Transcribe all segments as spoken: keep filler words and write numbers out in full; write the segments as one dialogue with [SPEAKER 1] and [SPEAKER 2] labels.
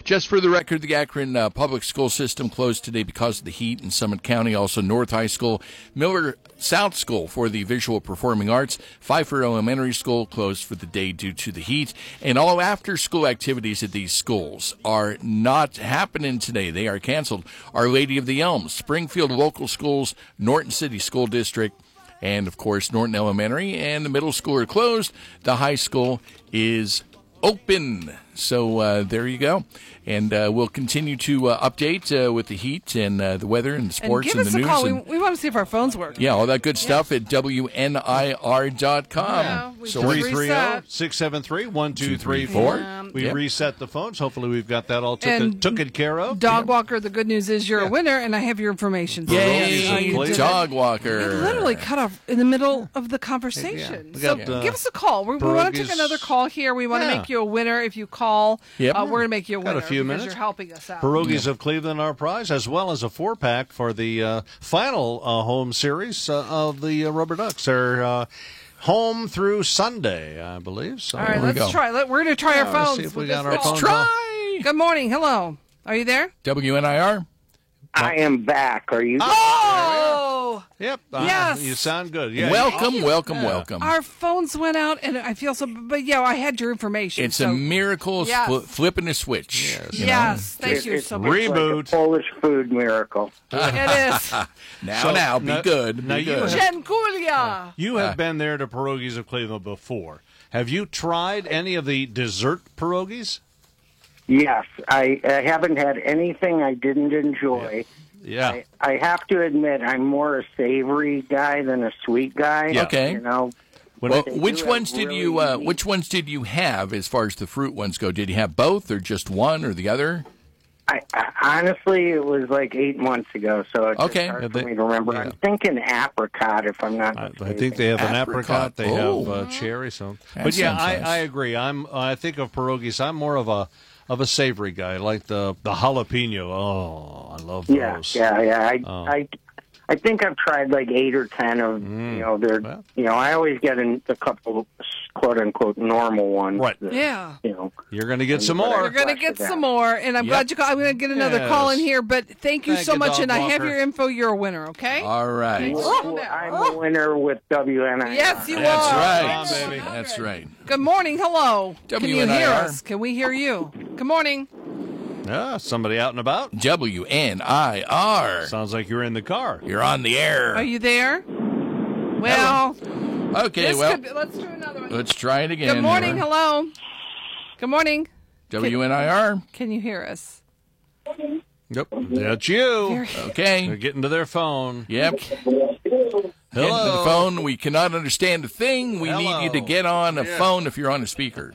[SPEAKER 1] Just for the record, the Akron uh, public school system closed today because of the heat in Summit County. Also, North High School, Miller South School for the Visual Performing Arts, Pfeiffer Elementary School closed for the day due to the heat. And all after-school activities at these schools are not happening today. They are canceled. Our Lady of the Elms, Springfield Local Schools, Norton City School District, and, of course, Norton Elementary, and the middle school are closed. The high school is open. So uh, there you go. And uh, we'll continue to uh, update uh, with the heat and uh, the weather and the sports
[SPEAKER 2] and,
[SPEAKER 1] and,
[SPEAKER 2] give
[SPEAKER 1] the
[SPEAKER 2] us
[SPEAKER 1] news.
[SPEAKER 2] A call.
[SPEAKER 1] And,
[SPEAKER 2] we, we want to see if our phones work.
[SPEAKER 1] Yeah, all that good stuff yes. at W N I R dot com.
[SPEAKER 2] Yeah,
[SPEAKER 1] so
[SPEAKER 3] three three zero, six seven three, one two three four.
[SPEAKER 2] Yeah.
[SPEAKER 3] We
[SPEAKER 1] yep.
[SPEAKER 3] reset the phones. Hopefully we've got that all took taken care of.
[SPEAKER 2] Dog Walker, the good news is you're yeah. a winner, and I have your information. So
[SPEAKER 1] Yay,
[SPEAKER 2] uh,
[SPEAKER 1] Dog Walker.
[SPEAKER 2] You literally cut off in the middle of the conversation.
[SPEAKER 3] Yeah.
[SPEAKER 2] So
[SPEAKER 3] got, uh,
[SPEAKER 2] give us a call. We, we want to take another call here. We want to
[SPEAKER 3] yeah.
[SPEAKER 2] make you a winner. If you call,
[SPEAKER 1] yep.
[SPEAKER 2] uh, we're going to make you a
[SPEAKER 3] got
[SPEAKER 2] winner
[SPEAKER 3] a few
[SPEAKER 2] because
[SPEAKER 3] minutes.
[SPEAKER 2] you're helping us out.
[SPEAKER 3] Pierogies of Cleveland, our prize, as well as a four-pack for the uh, final uh, home series uh, of the uh, Rubber Ducks. They're uh, home through Sunday, I believe. So
[SPEAKER 2] all right, let's
[SPEAKER 1] go.
[SPEAKER 2] try. Let, we're going to try
[SPEAKER 3] yeah,
[SPEAKER 2] our phones.
[SPEAKER 3] See if we
[SPEAKER 2] with
[SPEAKER 3] got our
[SPEAKER 2] this
[SPEAKER 3] phones.
[SPEAKER 2] call.
[SPEAKER 3] Let's
[SPEAKER 1] try.
[SPEAKER 2] Good morning. Hello. Are you there?
[SPEAKER 1] W N I R.
[SPEAKER 4] I am back. Are you?
[SPEAKER 2] Oh!
[SPEAKER 3] Yep. Uh,
[SPEAKER 2] Yes.
[SPEAKER 3] You sound good. Yeah.
[SPEAKER 1] Welcome,
[SPEAKER 3] you-
[SPEAKER 1] welcome,
[SPEAKER 3] yeah.
[SPEAKER 1] welcome.
[SPEAKER 2] Our phones went out, and I feel so. But yeah, I had your information.
[SPEAKER 1] It's
[SPEAKER 2] so.
[SPEAKER 1] a miracle
[SPEAKER 2] Yes.
[SPEAKER 1] fl- flipping a switch.
[SPEAKER 3] Yes.
[SPEAKER 1] you know?
[SPEAKER 2] Yes, thank
[SPEAKER 4] It-
[SPEAKER 2] you
[SPEAKER 4] it's
[SPEAKER 2] so much.
[SPEAKER 3] Re-
[SPEAKER 4] like a
[SPEAKER 3] Reboot.
[SPEAKER 4] Polish food miracle.
[SPEAKER 2] It is.
[SPEAKER 1] Now,
[SPEAKER 3] So,
[SPEAKER 1] now, be
[SPEAKER 3] now-
[SPEAKER 1] good.
[SPEAKER 3] now
[SPEAKER 1] be
[SPEAKER 3] you
[SPEAKER 1] good.
[SPEAKER 3] have-
[SPEAKER 2] Genkulia.
[SPEAKER 3] You have been there to Pierogies of Cleveland before. Have you tried any of the dessert pierogies?
[SPEAKER 4] Yes, I, I haven't had anything I didn't enjoy.
[SPEAKER 3] Yeah.
[SPEAKER 4] I, I have to admit, I'm more a savory guy than a sweet guy.
[SPEAKER 3] Yeah.
[SPEAKER 1] Okay.
[SPEAKER 4] You know.
[SPEAKER 1] Well,
[SPEAKER 4] They
[SPEAKER 1] which
[SPEAKER 4] do
[SPEAKER 1] ones
[SPEAKER 4] have
[SPEAKER 1] did
[SPEAKER 4] really
[SPEAKER 1] you? Uh,
[SPEAKER 4] unique-
[SPEAKER 1] which ones did you have as far as the fruit ones go? Did you have both, or just one, or the other?
[SPEAKER 4] I, I, honestly, it was like eight months ago, so it's
[SPEAKER 1] Okay.
[SPEAKER 4] hard
[SPEAKER 3] Yeah,
[SPEAKER 4] for
[SPEAKER 3] they-
[SPEAKER 4] me to remember.
[SPEAKER 3] yeah.
[SPEAKER 4] I'm thinking apricot, if I'm not
[SPEAKER 3] I,
[SPEAKER 4] mistaken.
[SPEAKER 3] I think they have an
[SPEAKER 1] Apricot.
[SPEAKER 3] apricot. They
[SPEAKER 1] Oh.
[SPEAKER 3] have uh, cherry. So,
[SPEAKER 1] That
[SPEAKER 3] but yeah,
[SPEAKER 1] sounds
[SPEAKER 3] I,
[SPEAKER 1] nice.
[SPEAKER 3] I agree. I'm. I think of pierogies. I'm more of a of a savory guy. I like the the jalapeno. Oh, I love
[SPEAKER 4] Yeah,
[SPEAKER 3] those.
[SPEAKER 4] yeah, yeah. I,
[SPEAKER 3] Oh.
[SPEAKER 4] I, I think I've tried like eight or ten of,
[SPEAKER 3] Mm.
[SPEAKER 4] you know, they're,
[SPEAKER 3] Well.
[SPEAKER 4] you know, I always get in a couple quote unquote normal ones.
[SPEAKER 3] Right.
[SPEAKER 4] that,
[SPEAKER 2] Yeah.
[SPEAKER 4] You know.
[SPEAKER 3] You're going to get some
[SPEAKER 4] But I-
[SPEAKER 2] We're
[SPEAKER 3] more.
[SPEAKER 2] going to
[SPEAKER 4] Flesh
[SPEAKER 2] get
[SPEAKER 4] it
[SPEAKER 2] some
[SPEAKER 4] out.
[SPEAKER 2] more, and I'm
[SPEAKER 3] Yep.
[SPEAKER 2] glad you called. I'm going to get another
[SPEAKER 3] Yes.
[SPEAKER 2] call in here, but thank you
[SPEAKER 3] Thank
[SPEAKER 2] so
[SPEAKER 3] you,
[SPEAKER 2] much,
[SPEAKER 3] Dog
[SPEAKER 2] and I have
[SPEAKER 3] Walker.
[SPEAKER 2] your info. You're a winner, okay?
[SPEAKER 1] All right.
[SPEAKER 4] Well, I'm a winner with W N I R.
[SPEAKER 2] Yes, you
[SPEAKER 1] That's
[SPEAKER 2] are.
[SPEAKER 1] right.
[SPEAKER 3] Come on, baby.
[SPEAKER 1] That's right.
[SPEAKER 2] Good morning. Hello. Can you hear
[SPEAKER 1] W N I R.
[SPEAKER 2] us? Can we hear you? Good morning.
[SPEAKER 3] Yeah, somebody out and about.
[SPEAKER 1] W N I R.
[SPEAKER 3] Sounds like you're in the car.
[SPEAKER 1] You're on the air.
[SPEAKER 2] Are you there? Well,
[SPEAKER 1] Okay,
[SPEAKER 2] this
[SPEAKER 1] well,
[SPEAKER 2] could be, let's do another one.
[SPEAKER 1] let's try it again.
[SPEAKER 2] Good morning.
[SPEAKER 1] here.
[SPEAKER 2] Hello. Good morning.
[SPEAKER 1] W N I R.
[SPEAKER 2] Can you hear us?
[SPEAKER 3] Yep, that's you.
[SPEAKER 2] Very-
[SPEAKER 3] They're
[SPEAKER 1] Okay.
[SPEAKER 3] getting to their phone.
[SPEAKER 1] Yep. Head to the
[SPEAKER 3] Hello.
[SPEAKER 1] phone. We cannot understand a thing. We need you to
[SPEAKER 3] Hello.
[SPEAKER 1] get on a
[SPEAKER 3] Yeah.
[SPEAKER 1] phone if you're on a speaker.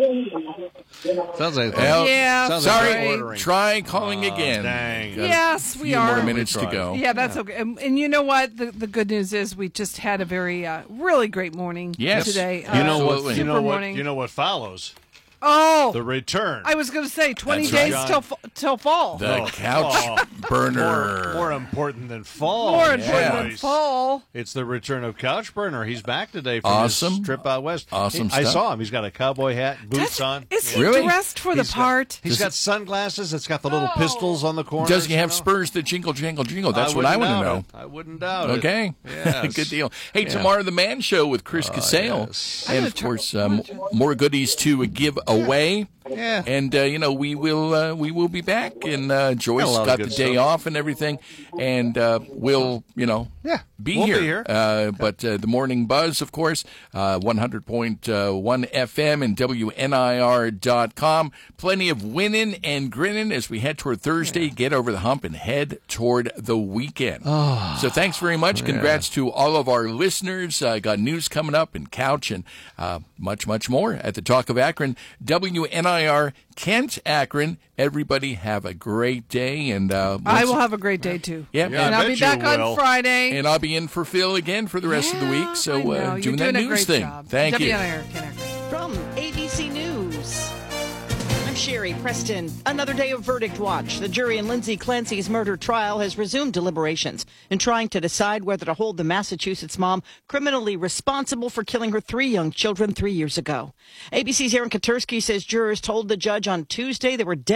[SPEAKER 3] Sounds like
[SPEAKER 1] Well,
[SPEAKER 2] Yeah,
[SPEAKER 3] sounds like
[SPEAKER 1] Sorry.
[SPEAKER 3] they're ordering.
[SPEAKER 1] Try calling again.
[SPEAKER 3] Dang.
[SPEAKER 2] Yes, we
[SPEAKER 1] Few
[SPEAKER 2] are.
[SPEAKER 1] more minutes to
[SPEAKER 3] Tried.
[SPEAKER 1] go.
[SPEAKER 2] Yeah, that's okay. And, and you know what? The, the good news is we just had a very, uh, really great morning
[SPEAKER 1] Yes.
[SPEAKER 2] today.
[SPEAKER 3] You
[SPEAKER 2] Uh,
[SPEAKER 3] know what?
[SPEAKER 1] Absolutely.
[SPEAKER 3] You know
[SPEAKER 2] super
[SPEAKER 3] what?
[SPEAKER 2] morning.
[SPEAKER 3] You know what follows?
[SPEAKER 2] Oh,
[SPEAKER 3] The return.
[SPEAKER 2] I was going to say twenty
[SPEAKER 1] That's
[SPEAKER 2] days
[SPEAKER 3] right.
[SPEAKER 2] till fa- till fall.
[SPEAKER 1] The
[SPEAKER 3] Oh,
[SPEAKER 1] couch
[SPEAKER 3] oh.
[SPEAKER 1] burner.
[SPEAKER 3] More, more important than fall.
[SPEAKER 2] More important than
[SPEAKER 3] Boys.
[SPEAKER 2] fall.
[SPEAKER 3] It's the return of Couch Burner. He's back today from
[SPEAKER 1] Awesome.
[SPEAKER 3] his trip out west.
[SPEAKER 1] Awesome
[SPEAKER 3] He- I
[SPEAKER 1] stuff.
[SPEAKER 3] saw him. He's got a cowboy hat, boots
[SPEAKER 2] Does-
[SPEAKER 3] on.
[SPEAKER 2] Is he
[SPEAKER 1] Really?
[SPEAKER 2] dressed for the
[SPEAKER 3] He's got-
[SPEAKER 2] part?
[SPEAKER 3] He's got sunglasses. It's got the little
[SPEAKER 2] Oh.
[SPEAKER 3] pistols on the corners.
[SPEAKER 1] Does he have
[SPEAKER 3] you know?
[SPEAKER 1] spurs that jingle, jingle, jingle? That's what I
[SPEAKER 3] wouldn't
[SPEAKER 1] want to
[SPEAKER 3] doubt
[SPEAKER 1] know.
[SPEAKER 3] it. I wouldn't doubt it.
[SPEAKER 1] Okay.
[SPEAKER 3] Yes.
[SPEAKER 1] Good deal. Hey,
[SPEAKER 3] Yeah.
[SPEAKER 1] tomorrow, The Man Show with Chris Casale.
[SPEAKER 3] yes.
[SPEAKER 1] And, of course, um, more goodies to give away.
[SPEAKER 3] Yeah.
[SPEAKER 1] And, uh, you know, we will uh, we will be back. And uh, Joyce
[SPEAKER 3] Got a lot of
[SPEAKER 1] got the
[SPEAKER 3] good
[SPEAKER 1] day
[SPEAKER 3] stuff.
[SPEAKER 1] off and everything. And uh, we'll, you know,
[SPEAKER 3] Yeah,
[SPEAKER 1] be
[SPEAKER 3] we'll be
[SPEAKER 1] here.
[SPEAKER 3] here.
[SPEAKER 1] Uh, but uh, the Morning Buzz, of course, uh, one hundred point one F M and W N I R dot com. Plenty of winning and grinning as we head toward Thursday, get over the hump, and head toward the weekend.
[SPEAKER 3] Oh,
[SPEAKER 1] so thanks very much. Congrats to all of our listeners. I uh, got news coming up and Couch and uh, much, much more at the Talk of Akron. W N I R, Kent, Akron. Everybody have a great day. And uh,
[SPEAKER 2] I
[SPEAKER 1] let's-
[SPEAKER 2] will have a great day too.
[SPEAKER 1] Yeah,
[SPEAKER 3] Yeah,
[SPEAKER 2] and
[SPEAKER 3] I
[SPEAKER 2] I'll be
[SPEAKER 3] bet you
[SPEAKER 2] back on
[SPEAKER 3] will.
[SPEAKER 2] Friday.
[SPEAKER 1] and I'll be in for Phil again for the rest of the
[SPEAKER 2] Yeah,
[SPEAKER 1] week. So
[SPEAKER 2] I know.
[SPEAKER 1] uh,
[SPEAKER 2] You're
[SPEAKER 1] doing that
[SPEAKER 2] a
[SPEAKER 1] news
[SPEAKER 2] great
[SPEAKER 1] thing.
[SPEAKER 2] job.
[SPEAKER 1] Thank
[SPEAKER 2] W
[SPEAKER 1] you.
[SPEAKER 2] N I R, Ken Akron.
[SPEAKER 5] From A B C News. I'm Sherry Preston. Another day of verdict watch. The jury in Lindsay Clancy's murder trial has resumed deliberations in trying to decide whether to hold the Massachusetts mom criminally responsible for killing her three young children three years ago. A B C's Aaron Katursky says jurors told the judge on Tuesday they were deadlocked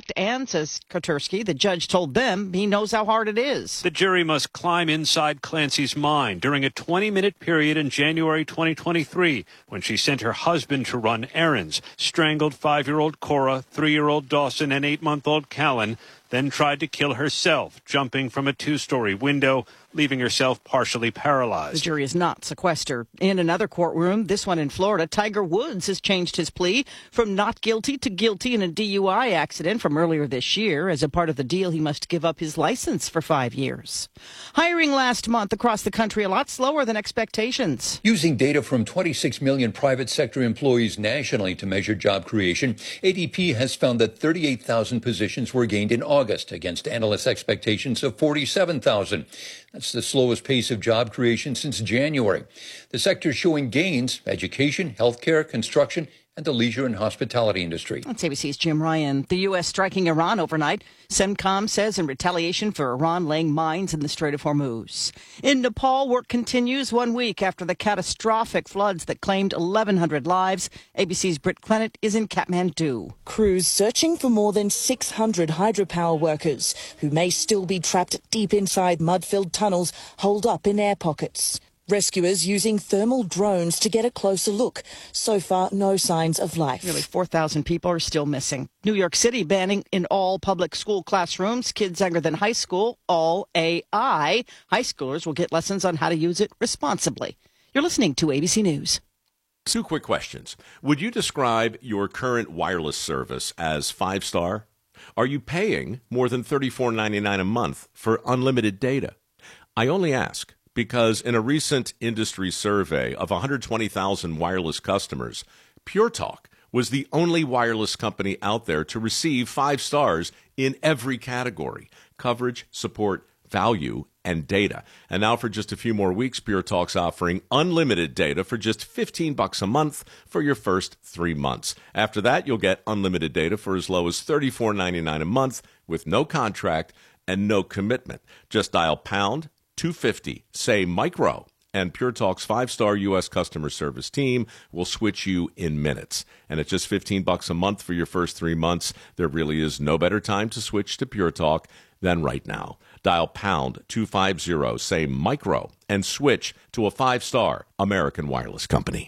[SPEAKER 5] shocked, and, says Kotursky, the judge told them he knows how hard it is.
[SPEAKER 6] The jury must climb inside Clancy's mind during a twenty-minute period in January twenty twenty-three when she sent her husband to run errands, strangled five-year-old Cora, three-year-old Dawson, and eight-month-old Callan, then tried to kill herself, jumping from a two-story window, leaving herself partially paralyzed.
[SPEAKER 5] The jury is not sequestered. In another courtroom, this one in Florida, Tiger Woods has changed his plea from not guilty to guilty in a D U I accident from earlier this year. As a part of the deal, he must give up his license for five years. Hiring last month across the country a lot slower than expectations.
[SPEAKER 7] Using data from twenty-six million private sector employees nationally to measure job creation, A D P has found that thirty-eight thousand positions were gained in August against analysts' expectations of forty-seven thousand. That's the slowest pace of job creation since January. The sectors showing gains: education, healthcare, construction, and the leisure and hospitality industry.
[SPEAKER 5] That's A B C's Jim Ryan. The U S striking Iran overnight, CENTCOM says, in retaliation for Iran laying mines in the Strait of Hormuz. In Nepal, work continues one week after the catastrophic floods that claimed eleven hundred lives. A B C's Britt Clennett is in Kathmandu.
[SPEAKER 8] Crews searching for more than six hundred hydropower workers who may still be trapped deep inside mud-filled tunnels holed up in air pockets. Rescuers using thermal drones to get a closer look. So far, no signs of life.
[SPEAKER 5] Nearly four thousand people are still missing. New York City banning in all public school classrooms kids younger than high school all A I. High schoolers will get lessons on how to use it responsibly. You're listening to A B C News.
[SPEAKER 9] Two quick questions. Would you describe your current wireless service as five-star? Are you paying more than thirty-four ninety-nine a month for unlimited data? I only ask because in a recent industry survey of one hundred twenty thousand wireless customers, Pure Talk was the only wireless company out there to receive five stars in every category: coverage, support, value, and data. And now for just a few more weeks, Pure Talk's offering unlimited data for just fifteen bucks a month for your first three months. After that, you'll get unlimited data for as low as thirty-four ninety-nine a month with no contract and no commitment. Just dial pound two fifty, say micro, and Pure Talk's five-star U S customer service team will switch you in minutes. And at just fifteen bucks a month for your first three months, there really is no better time to switch to Pure Talk than right now. Dial pound two fifty, say micro, and switch to a five-star American wireless company.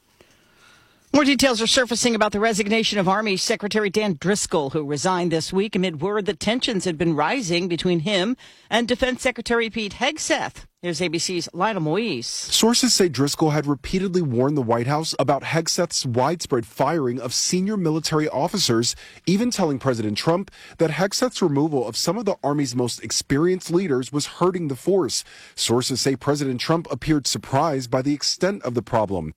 [SPEAKER 5] More details are surfacing about the resignation of Army Secretary Dan Driscoll, who resigned this week amid word that tensions had been rising between him and Defense Secretary Pete Hegseth. Here's A B C's Lionel Moise.
[SPEAKER 10] Sources say Driscoll had repeatedly warned the White House about Hegseth's widespread firing of senior military officers, even telling President Trump that Hegseth's removal of some of the Army's most experienced leaders was hurting the force. Sources say President Trump appeared surprised by the extent of the problem.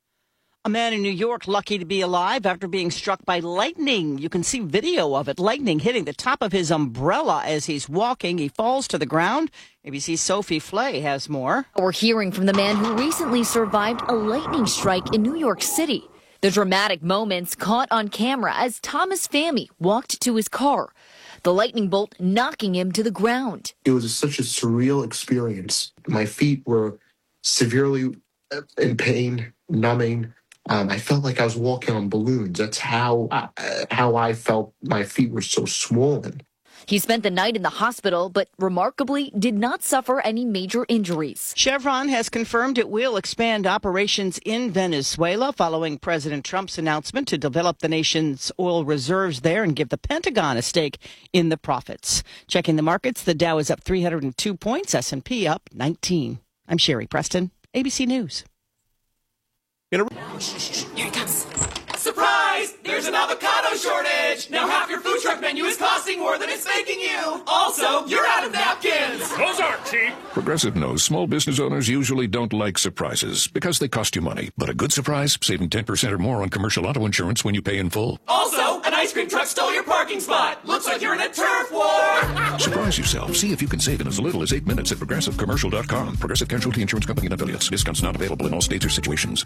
[SPEAKER 5] A man in New York lucky to be alive after being struck by lightning. You can see video of it. Lightning hitting the top of his umbrella as he's walking. He falls to the ground. A B C's Sophie Flay has more.
[SPEAKER 11] We're hearing from the man who recently survived a lightning strike in New York City. The dramatic moments caught on camera as Thomas Fammy walked to his car, the lightning bolt knocking him to the ground.
[SPEAKER 12] It was such a surreal experience. My feet were severely in pain, numbing. Um, I felt like I was walking on balloons. That's how uh, how I felt. My feet were so swollen.
[SPEAKER 11] He spent the night in the hospital, but remarkably did not suffer any major injuries.
[SPEAKER 5] Chevron has confirmed it will expand operations in Venezuela following President Trump's announcement to develop the nation's oil reserves there and give the Pentagon a stake in the profits. Checking the markets, the Dow is up three hundred two points, S and P up nineteen. I'm Sherry Preston, A B C News.
[SPEAKER 13] In a... Here it comes. Surprise! There's an avocado shortage! Now half your food truck menu is costing more than it's making you! Also, you're out of napkins!
[SPEAKER 14] Those aren't cheap! Progressive knows small business owners usually don't like surprises because they cost you money. But a good surprise, saving ten percent or more on commercial auto insurance when you pay in full.
[SPEAKER 13] Also, an ice cream truck stole your parking spot! Looks like you're in a turf war!
[SPEAKER 14] Surprise yourself. See if you can save in as little as eight minutes at progressive commercial dot com. Progressive Casualty Insurance Company and affiliates. Discounts not available in all states or situations.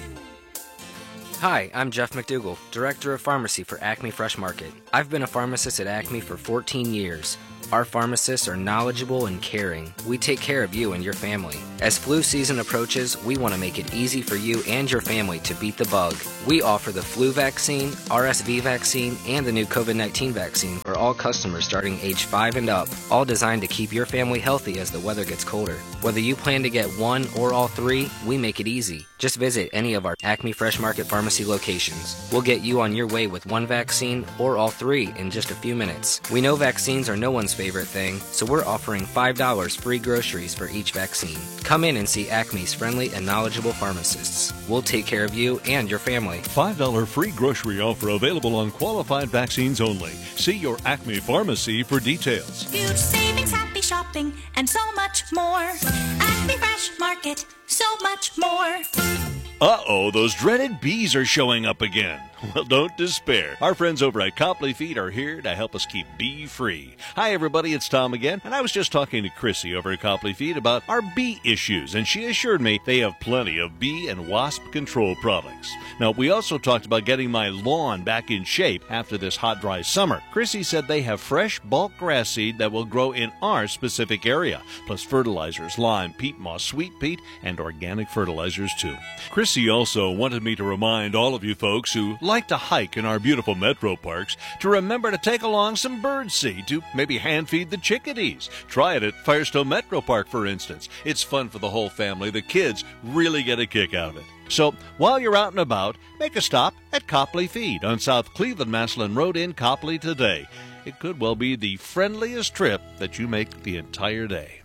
[SPEAKER 15] Hi, I'm Jeff McDougall, Director of Pharmacy for Acme Fresh Market. I've been a pharmacist at Acme for fourteen years. Our pharmacists are knowledgeable and caring. We take care of you and your family. As flu season approaches, we want to make it easy for you and your family to beat the bug. We offer the flu vaccine, R S V vaccine, and the new COVID nineteen vaccine for all customers starting age five and up, all designed to keep your family healthy as the weather gets colder. Whether you plan to get one or all three, we make it easy. Just visit any of our Acme Fresh Market Pharmacy locations. We'll get you on your way with one vaccine or all three in just a few minutes. We know vaccines are no one's favorite thing, so we're offering five dollars free groceries for each vaccine. Come in and see Acme's friendly and knowledgeable pharmacists. We'll take care of you and your family.
[SPEAKER 16] five dollars free grocery offer available on qualified vaccines only. See your Acme pharmacy for details.
[SPEAKER 17] Huge savings, happy shopping, and so much more. Acme Fresh Market, so much more.
[SPEAKER 16] Uh-oh, those dreaded bees are showing up again. Well, don't despair. Our friends over at Copley Feed are here to help us keep bee-free. Hi, everybody, it's Tom again, and I was just talking to Chrissy over at Copley Feed about our bee issues, and she assured me they have plenty of bee and wasp control products. Now, we also talked about getting my lawn back in shape after this hot, dry summer. Chrissy said they have fresh bulk grass seed that will grow in our specific area, plus fertilizers, lime, peat moss, sweet peat, and organic fertilizers, too. Chrissy also wanted me to remind all of you folks who like to hike in our beautiful metro parks to remember to take along some bird seed to maybe hand feed the chickadees. Try it at Firestone Metro Park, for instance. It's fun for the whole family. The kids really get a kick out of it. So while you're out and about, make a stop at Copley Feed on South Cleveland-Massillon Road in Copley today. It could well be the friendliest trip that you make the entire day.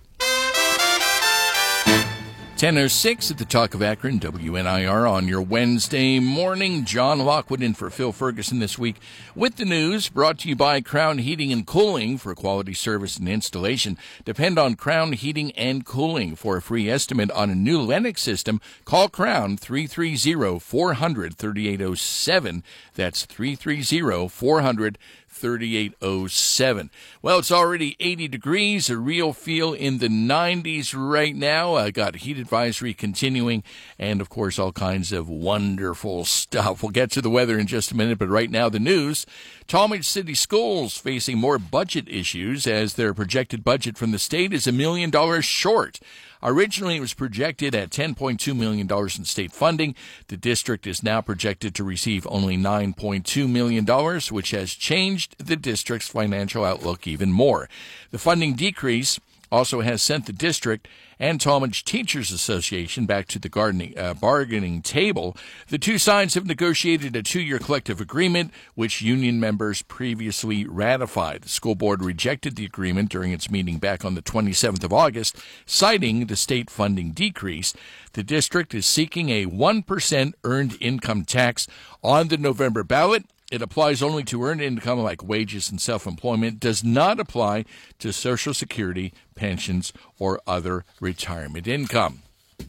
[SPEAKER 1] ten oh six at the Talk of Akron, W N I R on your Wednesday morning. John Lockwood in for Phil Ferguson this week with the news, brought to you by Crown Heating and Cooling. For quality service and installation, depend on Crown Heating and Cooling. For a free estimate on a new Lennox system, call Crown three three zero, four hundred, thirty-eight oh seven. That's three three zero, four hundred, thirty-eight oh seven. Well, it's already eighty degrees, a real feel in the nineties right now. I got heat advisory continuing, and of course all kinds of wonderful stuff. We'll get to the weather in just a minute, but right now the news. Tallmadge City Schools facing more budget issues as their projected budget from the state is a million dollars short. Originally, it was projected at ten point two million dollars in state funding. The district is now projected to receive only nine point two million dollars, which has changed the district's financial outlook even more. The funding decrease also has sent the district and Tallmadge Teachers Association back to the gardening, uh, bargaining table. The two sides have negotiated a two-year collective agreement, which union members previously ratified. The school board rejected the agreement during its meeting back on the twenty-seventh of August, citing the state funding decrease. The district is seeking a one percent earned income tax on the November ballot. It applies only to earned income like wages and self-employment, does not apply to Social Security, pensions, or other retirement income.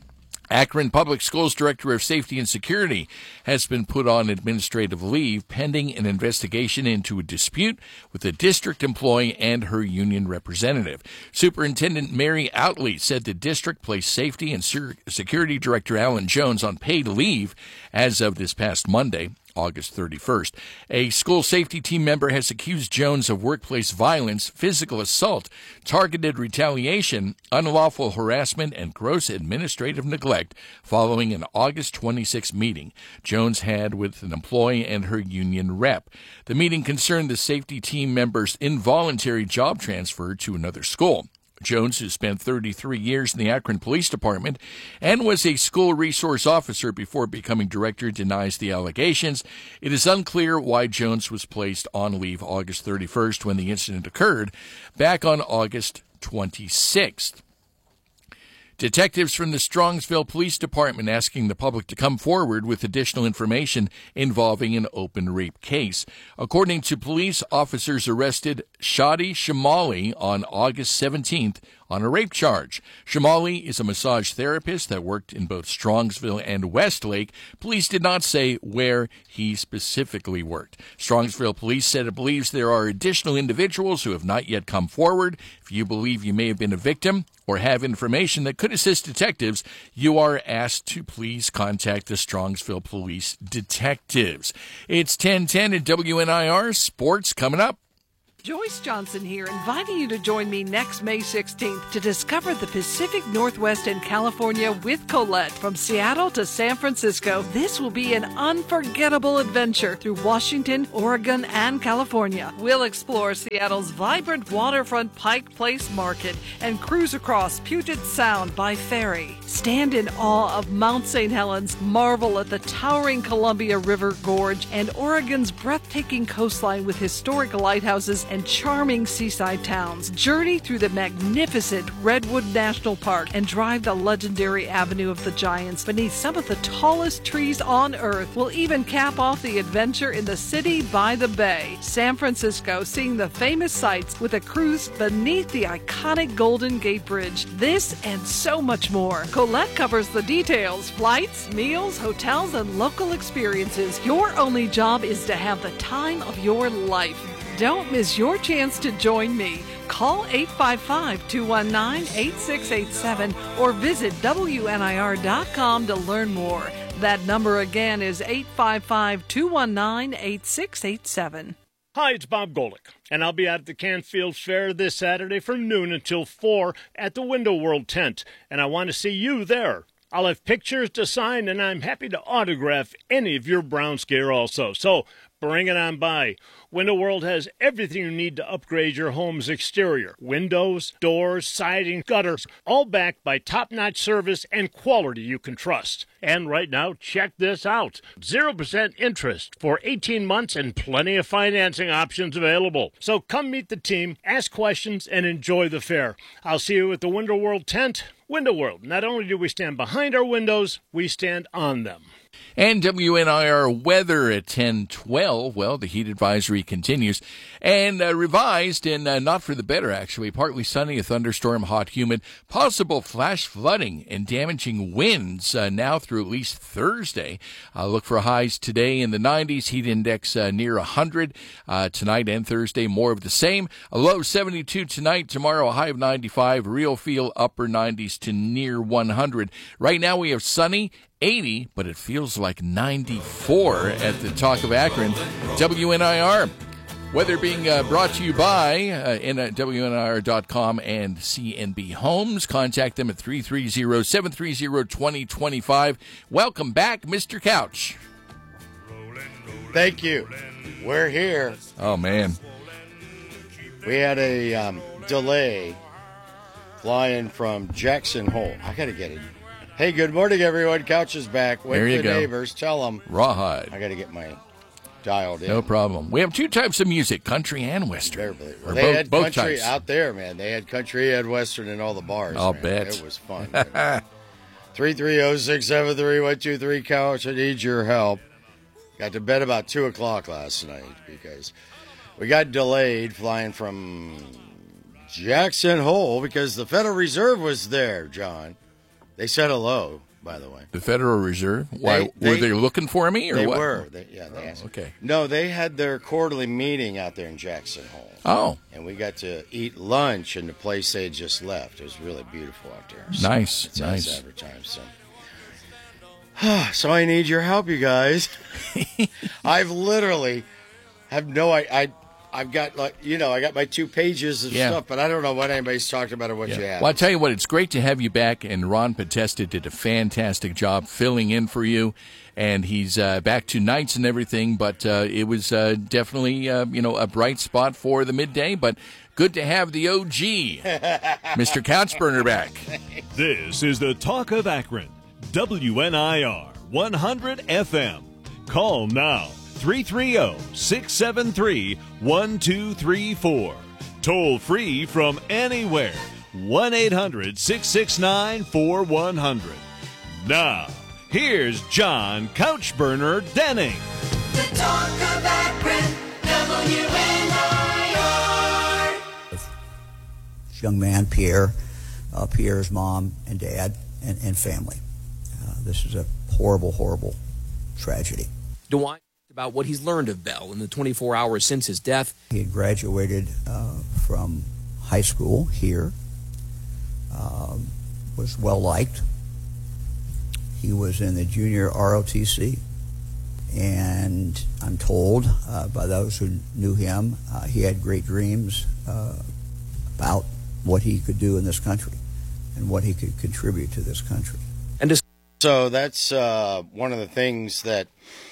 [SPEAKER 1] Akron Public Schools Director of Safety and Security has been put on administrative leave pending an investigation into a dispute with a district employee and her union representative. Superintendent Mary Outley said the district placed Safety and Security Director Alan Jones on paid leave as of this past Monday, August thirty-first. A school safety team member has accused Jones of workplace violence, physical assault, targeted retaliation, unlawful harassment, and gross administrative neglect following an August twenty-sixth meeting Jones had with an employee and her union rep. The meeting concerned the safety team member's involuntary job transfer to another school. Jones, who spent thirty-three years in the Akron Police Department and was a school resource officer before becoming director, denies the allegations. It is unclear why Jones was placed on leave August thirty-first when the incident occurred, back on August twenty-sixth. Detectives from the Strongsville Police Department asking the public to come forward with additional information involving an open rape case. According to police, officers arrested Shadi Shamali on August seventeenth on a rape charge. Shamali is a massage therapist that worked in both Strongsville and Westlake. Police did not say where he specifically worked. Strongsville Police said it believes there are additional individuals who have not yet come forward. If you believe you may have been a victim or have information that could assist detectives, you are asked to please contact the Strongsville Police detectives. It's ten ten at W N I R. Sports coming up.
[SPEAKER 2] Joyce Johnson here, inviting you to join me next May sixteenth to discover the Pacific Northwest and California with Colette. From Seattle to San Francisco, this will be an unforgettable adventure through Washington, Oregon, and California. We'll explore Seattle's vibrant waterfront Pike Place Market and cruise across Puget Sound by ferry. Stand in awe of Mount Saint Helens, marvel at the towering Columbia River Gorge, and Oregon's breathtaking coastline with historic lighthouses and charming seaside towns. Journey through the magnificent Redwood National Park and drive the legendary Avenue of the Giants beneath some of the tallest trees on Earth. We'll even cap off the adventure in the city by the bay. San Francisco, seeing the famous sights with a cruise beneath the iconic Golden Gate Bridge. This and so much more. Colette covers the details: flights, meals, hotels, and local experiences. Your only job is to have the time of your life. Don't miss your chance to join me. Call eight five five, two one nine, eight six eight seven or visit W N I R dot com to learn more. That number again is eight five five, two one nine, eight six eight seven.
[SPEAKER 18] Hi, it's Bob Golick, and I'll be at the Canfield Fair this Saturday from noon until four at the Window World tent, and I want to see you there. I'll have pictures to sign, and I'm happy to autograph any of your Browns gear also, so bring it on by. Window World has everything you need to upgrade your home's exterior. Windows, doors, siding, gutters, all backed by top-notch service and quality you can trust. And right now, check this out. zero percent interest for eighteen months and plenty of financing options available. So come meet the team, ask questions, and enjoy the fair. I'll see you at the Window World tent. Window World, not only do we stand behind our windows, we stand on them.
[SPEAKER 1] And W N I R weather at ten twelve. Well, the heat advisory continues. And uh, revised and uh, not for the better, actually. Partly sunny, a thunderstorm, hot, humid. Possible flash flooding and damaging winds uh, now through at least Thursday. Uh, look for highs today in the nineties. Heat index uh, near one hundred. Uh, tonight and Thursday, more of the same. A low seventy-two tonight. Tomorrow, a high of ninety-five. Real feel upper nineties to near one hundred. Right now, we have sunny, eighty, but it feels like ninety-four at the Talk of Akron. W N I R. Weather being uh, brought to you by uh, in, uh, W N I R dot com and C N B Homes. Contact them at three three zero, seven three zero, two zero two five. Welcome back, Mister Couch.
[SPEAKER 19] Thank you. We're here.
[SPEAKER 1] Oh, man.
[SPEAKER 19] We had a um, delay flying from Jackson Hole. I got to get it. Hey, good morning, everyone. Couch is back. Wake
[SPEAKER 1] There you
[SPEAKER 19] the
[SPEAKER 1] go.
[SPEAKER 19] neighbors. Tell them.
[SPEAKER 1] Rawhide.
[SPEAKER 19] I got to get my dialed in.
[SPEAKER 1] No problem. We have two types of music, country and western.
[SPEAKER 19] Well,
[SPEAKER 1] Or
[SPEAKER 19] they
[SPEAKER 1] both,
[SPEAKER 19] had
[SPEAKER 1] both
[SPEAKER 19] country
[SPEAKER 1] types.
[SPEAKER 19] out there, man. They had country and western in all the bars.
[SPEAKER 1] I'll
[SPEAKER 19] man.
[SPEAKER 1] bet.
[SPEAKER 19] It was fun. three three zero, six seven three, one two three, Couch. I need your help. Got to bed about two o'clock last night because we got delayed flying from Jackson Hole because the Federal Reserve was there, John. They said hello, by the way.
[SPEAKER 1] The Federal Reserve? Why,
[SPEAKER 19] They-
[SPEAKER 1] were
[SPEAKER 19] they-
[SPEAKER 1] they looking for me or
[SPEAKER 19] they
[SPEAKER 1] what?
[SPEAKER 19] were. They, yeah, they
[SPEAKER 1] Oh,
[SPEAKER 19] asked.
[SPEAKER 1] okay.
[SPEAKER 19] No, they had their quarterly meeting out there in Jackson Hole.
[SPEAKER 1] Oh.
[SPEAKER 19] And we got to eat lunch in the place they had just left. It was really beautiful out there. So
[SPEAKER 1] Nice,
[SPEAKER 19] it's
[SPEAKER 1] nice.
[SPEAKER 19] as advertised. So. so I need your help, you guys. I've literally have no I, I I've got like you know I got my two pages of
[SPEAKER 1] Yeah.
[SPEAKER 19] stuff, but I don't know what anybody's talking about or what you
[SPEAKER 1] Yeah.
[SPEAKER 19] have.
[SPEAKER 1] Well, I'll tell you what, it's great to have you back, and Ron Podesta did a fantastic job filling in for you, and he's uh, back to nights and everything, but uh, it was uh, definitely, uh, you know, a bright spot for the midday, but good to have the O G, Mister Couchburner, back.
[SPEAKER 16] This is the Talk of Akron, W N I R one hundred F M. Call now, three three zero, six seven three, one two three four. Toll free from anywhere, one eight hundred, six six nine, four one zero zero. Now, here's John Couchburner Denning.
[SPEAKER 13] The Talk of Akron, W N I R.
[SPEAKER 20] This young man, Pierre, uh, Pierre's mom and dad and, and family. Uh, this is a horrible, horrible tragedy.
[SPEAKER 21] DeWine about what he's learned of Bell in the twenty-four hours since his death.
[SPEAKER 20] He had graduated uh, from high school here, um, was well liked. He was in the junior R O T C. And I'm told uh, by those who knew him, uh, he had great dreams uh, about what he could do in this country and what he could contribute to this country.
[SPEAKER 19] And just- so that's uh, one of the things that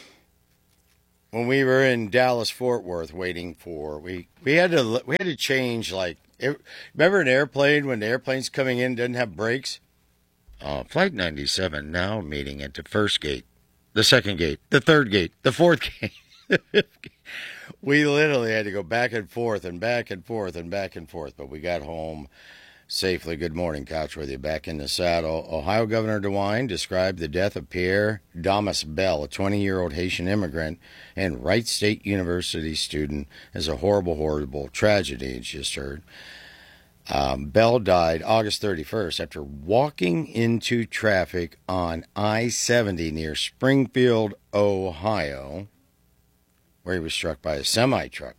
[SPEAKER 19] when we were in Dallas Fort Worth waiting for, we, we had to we had to change, like, it, remember an airplane when the airplane's coming in doesn't have brakes? Uh, Flight ninety-seven now meeting at the first gate, the second gate, the third gate, the fourth gate, the fifth gate. We literally had to go back and forth and back and forth and back and forth, but we got home safely. Good morning, Couchworthy. Back in the saddle. Ohio Governor DeWine described the death of Pierre Damas Bell, a twenty-year-old Haitian immigrant and Wright State University student, as a horrible, horrible tragedy, it's just heard. Um, Bell died August thirty-first after walking into traffic on I seventy near Springfield, Ohio, where he was struck by a semi-truck.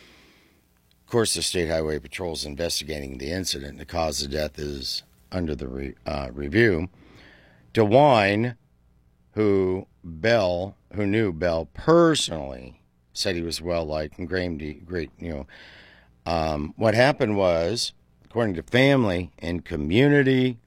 [SPEAKER 19] Of course, the State Highway Patrol is investigating the incident. The cause of death is under the re, uh, review. DeWine, who Bell, who knew Bell personally, said he was well-liked and great, great, you know. Um, what happened was, according to family and community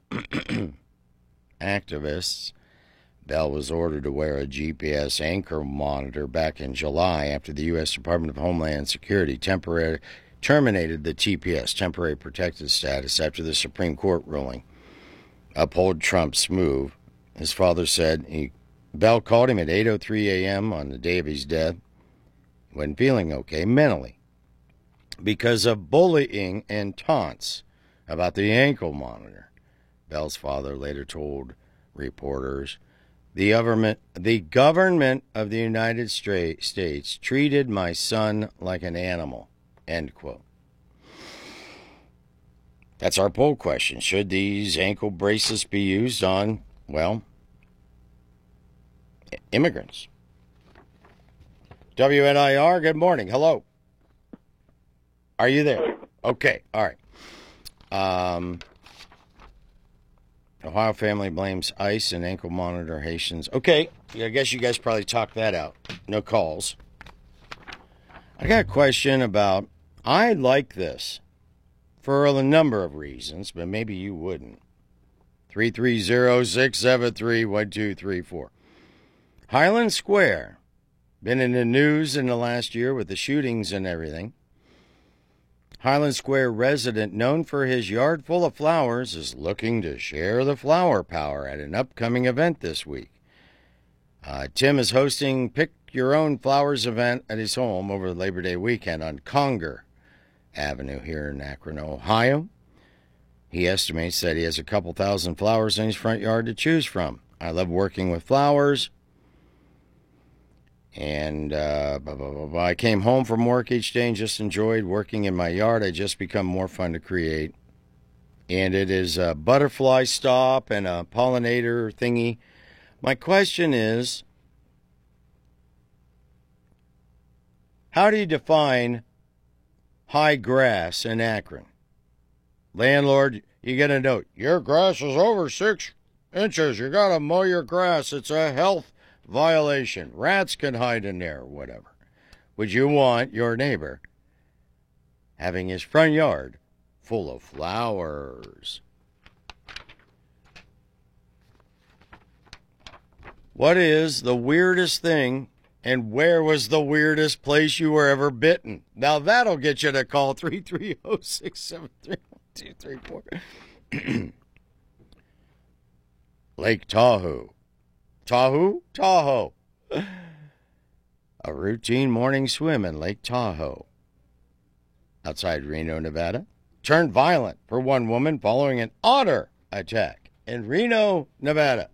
[SPEAKER 19] activists, Bell was ordered to wear a G P S anchor monitor back in July after the U S Department of Homeland Security temporarily terminated the T P S, temporary protected status, after the Supreme Court ruling upheld Trump's move. His father said he, Bell called him at eight oh three a.m. on the day of his death. He wasn't feeling okay mentally because of bullying and taunts about the ankle monitor. Bell's father later told reporters, the government, the government of the United States treated my son like an animal, end quote. That's our poll question. Should these ankle braces be used on, well, immigrants? W N I R, good morning. Hello. Are you there? Okay, all right. Um, Ohio family blames ICE and ankle monitor Haitians. Okay, I guess you guys probably talked that out. No calls. I got a question about, I like this for a number of reasons, but maybe you wouldn't. three three zero, six seven three, one two three four. Highland Square, been in the news in the last year with the shootings and everything. Highland Square resident known for his yard full of flowers is looking to share the flower power at an upcoming event this week. Uh, Tim is hosting Pick Your Own Flowers event at his home over the Labor Day weekend on Conger Avenue here in Akron, Ohio. He estimates that he has a couple thousand flowers in his front yard to choose from. I love working with flowers. And uh, blah, blah, blah, blah. I came home from work each day and just enjoyed working in my yard. I just become more fun to create. And it is a butterfly stop and a pollinator thingy. My question is, how do you define high grass in Akron? Landlord, you get a note. Your grass is over six inches. You got to mow your grass. It's a health violation. Rats can hide in there or whatever. Would you want your neighbor having his front yard full of flowers? What is the weirdest thing, and where was the weirdest place you were ever bitten? Now that'll get you to call three three zero, six seven three, one two three four. Lake Tahoe. Tahoe? Tahoe. A routine morning swim in Lake Tahoe, outside Reno, Nevada, turned violent for one woman following an otter attack in Reno, Nevada.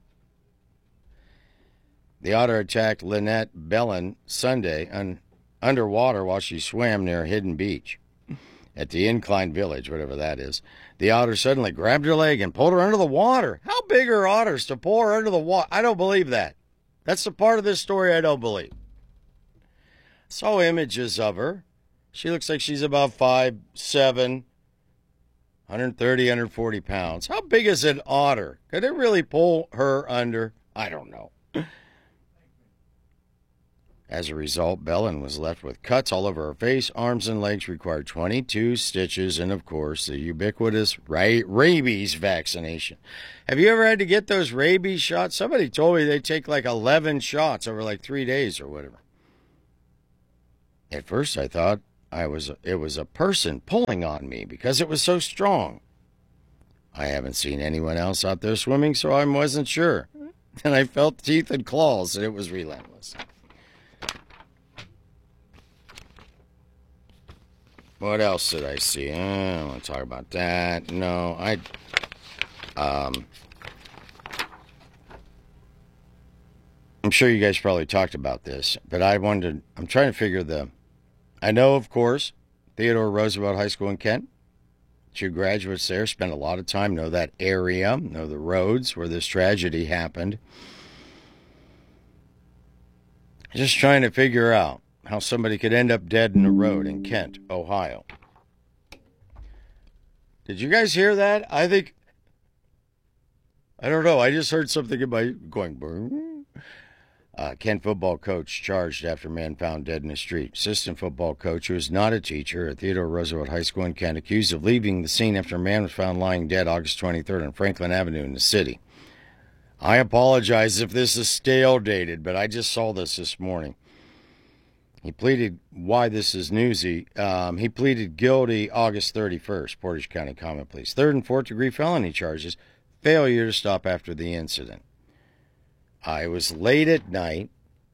[SPEAKER 19] The otter attacked Lynette Bellin Sunday un- underwater while she swam near a hidden beach at the Incline Village, whatever that is. The otter suddenly grabbed her leg and pulled her under the water. How big are otters to pull her under the water? I don't believe that. That's the part of this story I don't believe. Saw images of her. She looks like she's about five seven, one thirty, one forty pounds. How big is an otter? Could it really pull her under? I don't know. As a result, Belen was left with cuts all over her face, arms, and legs, required twenty-two stitches, and, of course, the ubiquitous ra- rabies vaccination. Have you ever had to get those rabies shots? Somebody told me they take like eleven shots over like three days or whatever. At first, I thought I was it was a person pulling on me because it was so strong. I haven't seen anyone else out there swimming, so I wasn't sure. And I felt teeth and claws, and it was relentless. What else did I see? I don't want to talk about that. No, I... Um, I'm sure you guys probably talked about this, but I wanted... I'm trying to figure the... I know, of course, Theodore Roosevelt High School in Kent. Two graduates there spent a lot of time, know that area, know the roads where this tragedy happened. Just trying to figure out how somebody could end up dead in a road in Kent, Ohio. Did you guys hear that? I think, I don't know, I just heard something in my, going, boom. Uh, Kent football coach charged after man found dead in the street. Assistant football coach, who is not a teacher at Theodore Roosevelt High School in Kent, accused of leaving the scene after a man was found lying dead August twenty-third on Franklin Avenue in the city. I apologize if this is stale dated, but I just saw this this morning. He pleaded, why this is newsy, um, he pleaded guilty August thirty-first, Portage County Common Police. Third and fourth degree felony charges, failure to stop after the incident. Uh, it was late at night,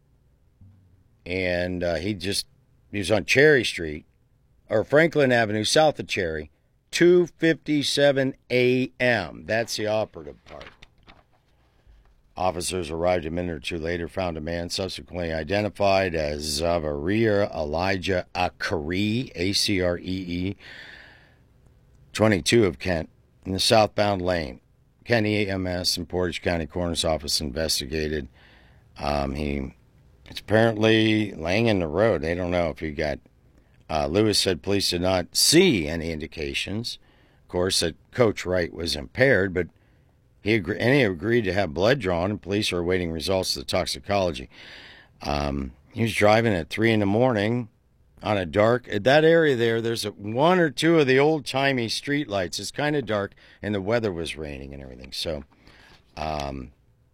[SPEAKER 19] and uh, he just, he was on Cherry Street, or Franklin Avenue, south of Cherry, two fifty-seven a.m. That's the operative part. Officers arrived a minute or two later, found a man subsequently identified as Zavaria Elijah Acree, A C R E E, twenty-two of Kent, in the southbound lane. Kent E M S and Portage County Coroner's Office investigated. Um, he is apparently laying in the road. They don't know if he got... Uh, Lewis said police did not see any indications, of course, that Coach Wright was impaired, but He agree, and he agreed to have blood drawn, and police are awaiting results of the toxicology. Um, he was driving at three in the morning on a dark... At that area there, there's a, one or two of the old-timey street lights. It's kind of dark, and the weather was raining and everything. So, um,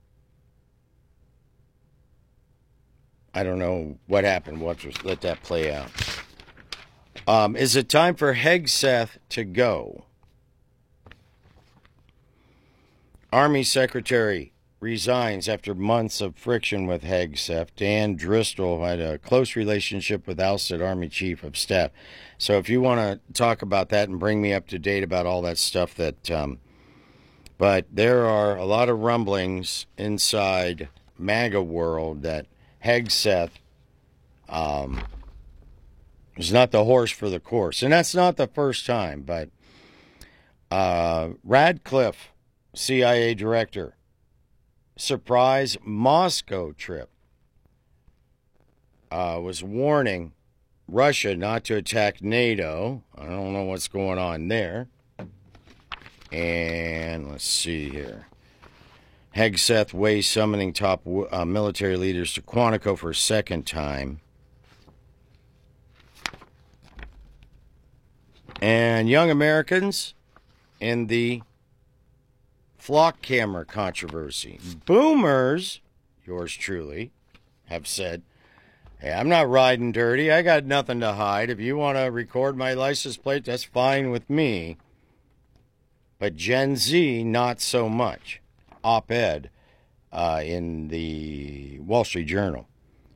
[SPEAKER 19] I don't know what happened. We'll just let that play out. Um, is it time for Hegseth to go? Army Secretary resigns after months of friction with Hegseth. Dan Driscoll had a close relationship with ousted Army Chief of Staff. So if you want to talk about that and bring me up to date about all that stuff, that, um, but there are a lot of rumblings inside MAGA world that Hegseth um, is not the horse for the course. And that's not the first time, but uh, Radcliffe, C I A director, surprise Moscow trip, uh, was warning Russia not to attack NATO. I don't know what's going on there. And let's see here. Hegseth weighs summoning top uh, military leaders to Quantico for a second time. And young Americans in the flock camera controversy. Boomers, yours truly, have said, hey, I'm not riding dirty. I got nothing to hide. If you want to record my license plate, that's fine with me. But Gen Z, not so much. Op-ed uh, in the Wall Street Journal.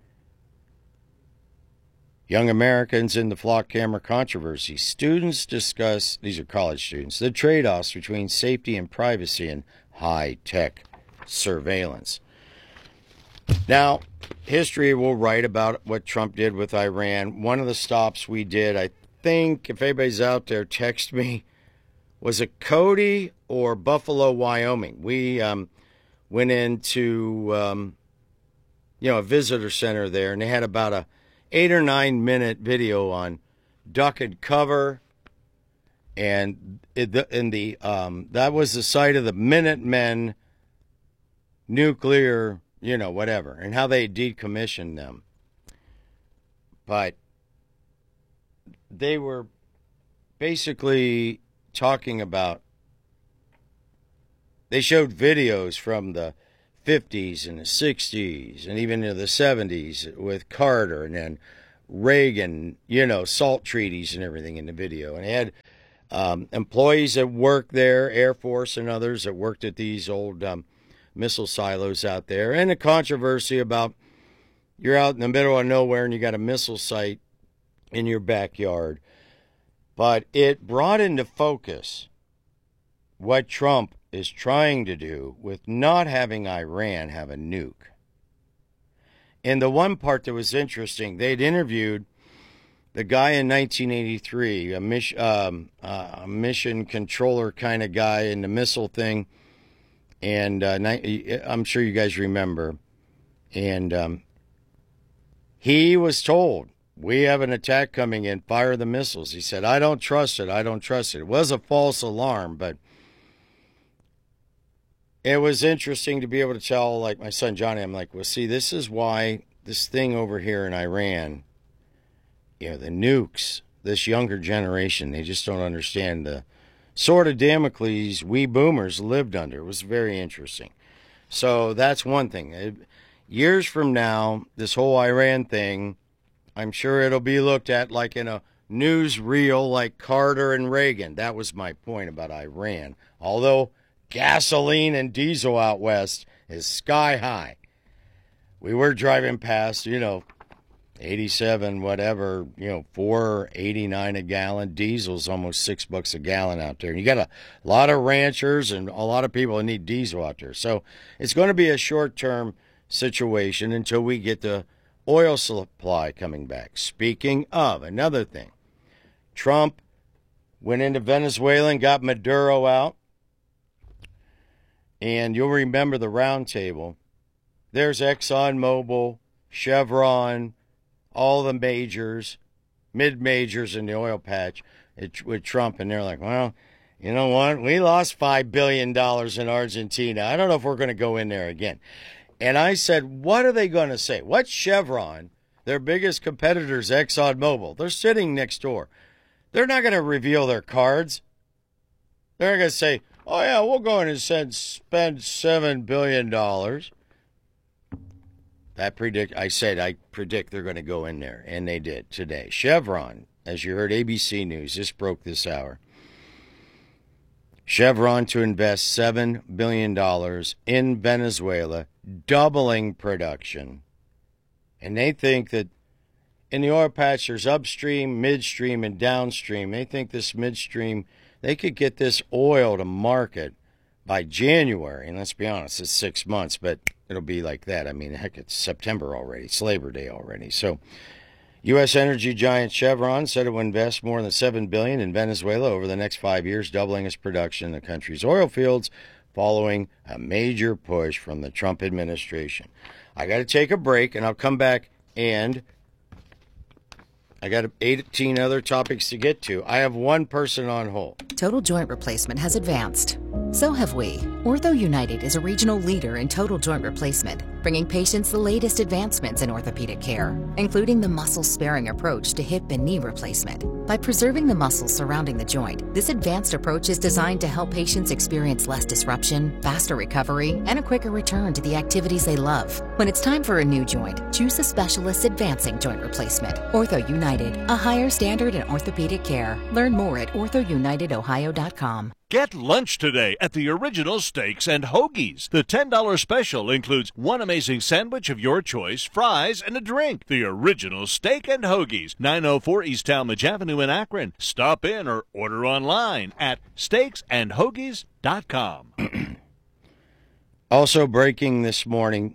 [SPEAKER 19] Young Americans in the flock camera controversy. Students discuss, these are college students, the trade-offs between safety and privacy and high-tech surveillance. Now, history will write about what Trump did with Iran. One of the stops we did, I think, if anybody's out there, text me, was it Cody or Buffalo, Wyoming? We um, went into, um, you know, a visitor center there, and they had about a eight or nine minute video on duck and cover, and in the, in the um, that was the site of the Minutemen nuclear, you know, whatever, and how they decommissioned them. but they were basically talking about, they showed videos from the fifties and the sixties and even into the seventies with Carter and then Reagan, you know, SALT treaties and everything in the video. And they had um, employees that worked there, Air Force and others that worked at these old um, missile silos out there. And a controversy about you're out in the middle of nowhere and you got a missile site in your backyard. But it brought into focus what Trump is trying to do with not having Iran have a nuke. And the one part that was interesting, they'd interviewed the guy in nineteen eighty-three, a, mis- um, uh, a mission controller kind of guy in the missile thing. And uh, I'm sure you guys remember. And um, he was told, we have an attack coming in, fire the missiles. He said, I don't trust it, I don't trust it. It was a false alarm, but it was interesting to be able to tell, like my son Johnny, I'm like, well, see, this is why this thing over here in Iran, you know, the nukes, this younger generation, they just don't understand the sort of Damocles we boomers lived under. It was very interesting. So that's one thing. It, years from now, this whole Iran thing, I'm sure it'll be looked at like in a newsreel like Carter and Reagan. That was my point about Iran. Although gasoline and diesel out west is sky high. We were driving past, you know, eighty-seven, whatever, you know, four eighty-nine a gallon. Diesel's almost six bucks a gallon out there. And you got a lot of ranchers and a lot of people that need diesel out there. So it's going to be a short-term situation until we get the oil supply coming back. Speaking of, another thing, Trump went into Venezuela and got Maduro out. And you'll remember the round table. There's ExxonMobil, Chevron, all the majors, mid-majors in the oil patch with Trump. And they're like, well, you know what? We lost five billion dollars in Argentina. I don't know if we're going to go in there again. And I said, what are they going to say? What's Chevron, their biggest competitors, ExxonMobil? They're sitting next door. They're not going to reveal their cards. They're going to say, oh, yeah, we'll go in and send, spend seven billion dollars. That predict, I said I predict they're going to go in there, and they did today. Chevron, as you heard, A B C News, this broke this hour. Chevron to invest seven billion dollars in Venezuela, doubling production. And they think that in the oil patch, there's upstream, midstream, and downstream. They think this midstream, they could get this oil to market by January. And let's be honest, it's six months, but it'll be like that. I mean, heck, it's September already. It's Labor Day already. So U S energy giant Chevron said it will invest more than seven billion dollars in Venezuela over the next five years, doubling its production in the country's oil fields, following a major push from the Trump administration. I got to take a break, and I'll come back, and I got eighteen other topics to get to. I have one person on hold.
[SPEAKER 4] Total joint replacement has advanced. So have we. Ortho United is a regional leader in total joint replacement, bringing patients the latest advancements in orthopedic care, including the muscle-sparing approach to hip and knee replacement. By preserving the muscles surrounding the joint, this advanced approach is designed to help patients experience less disruption, faster recovery, and a quicker return to the activities they love. When it's time for a new joint, choose a specialist advancing joint replacement. Ortho United, a higher standard in orthopedic care. Learn more at ortho united ohio dot com.
[SPEAKER 16] Get lunch today at the Original Steaks and Hoagies. The ten dollars special includes one amazing sandwich of your choice, fries, and a drink. The Original Steak and Hoagies, nine oh four East Talmadge Avenue in Akron. Stop in or order online at steaks and hoagies dot com.
[SPEAKER 19] Also breaking this morning,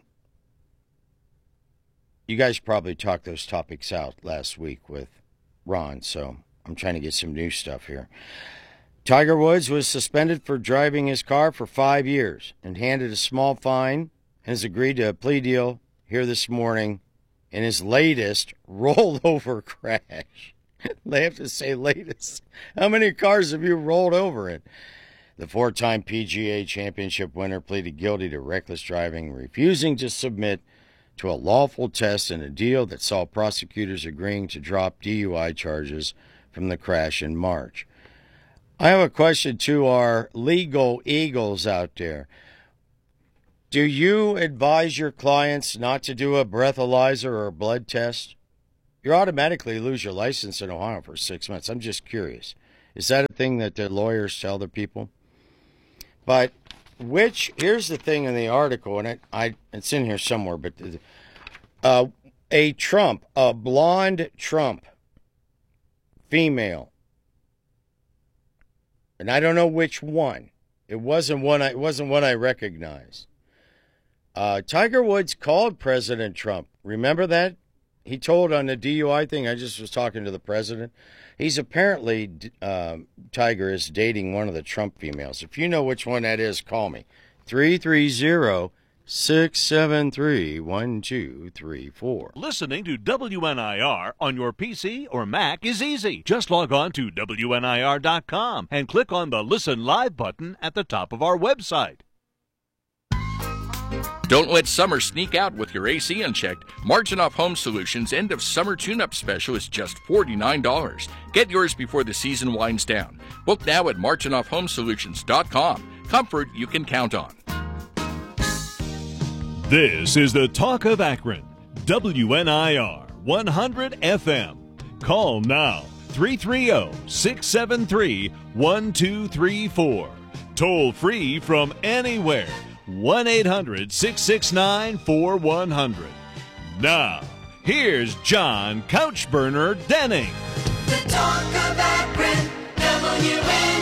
[SPEAKER 19] you guys probably talked those topics out last week with Ron, so I'm trying to get some new stuff here. Tiger Woods was suspended for driving his car for five years and handed a small fine and has agreed to a plea deal here this morning in his latest rollover crash. They have to say latest. How many cars have you rolled over in? The four-time P G A Championship winner pleaded guilty to reckless driving, refusing to submit to a lawful test and a deal that saw prosecutors agreeing to drop D U I charges from the crash in March. I have a question to our legal eagles out there. Do you advise your clients not to do a breathalyzer or a blood test? You automatically lose your license in Ohio for six months. I'm just curious. Is that a thing that the lawyers tell their people? But which, here's the thing in the article, and it, I, it's in here somewhere, but uh, a Trump, a blonde Trump, female, and I don't know which one. It wasn't one I, it wasn't one I recognized. Uh, Tiger Woods called President Trump. Remember that? He told on the D U I thing, I just was talking to the president. He's apparently, uh, Tiger is dating one of the Trump females. If you know which one that is, call me. three three zero, six seven three, one two three four.
[SPEAKER 16] Listening to W N I R on your P C or Mac is easy. Just log on to W N I R dot com and click on the Listen Live button at the top of our website.
[SPEAKER 1] Don't let summer sneak out with your A C unchecked. Marginoff Home Solutions' end of summer tune-up special is just forty-nine dollars. Get yours before the season winds down. Book now at Marginoff Home Solutions dot com. Comfort you can count on.
[SPEAKER 16] This is the Talk of Akron, W N I R one hundred F M. Call now, three three zero, six seven three, one two three four. Toll free from anywhere. one eight hundred, six six nine, four one zero zero. Now, here's John Couchburner Denning.
[SPEAKER 13] The Talk of Akron, W N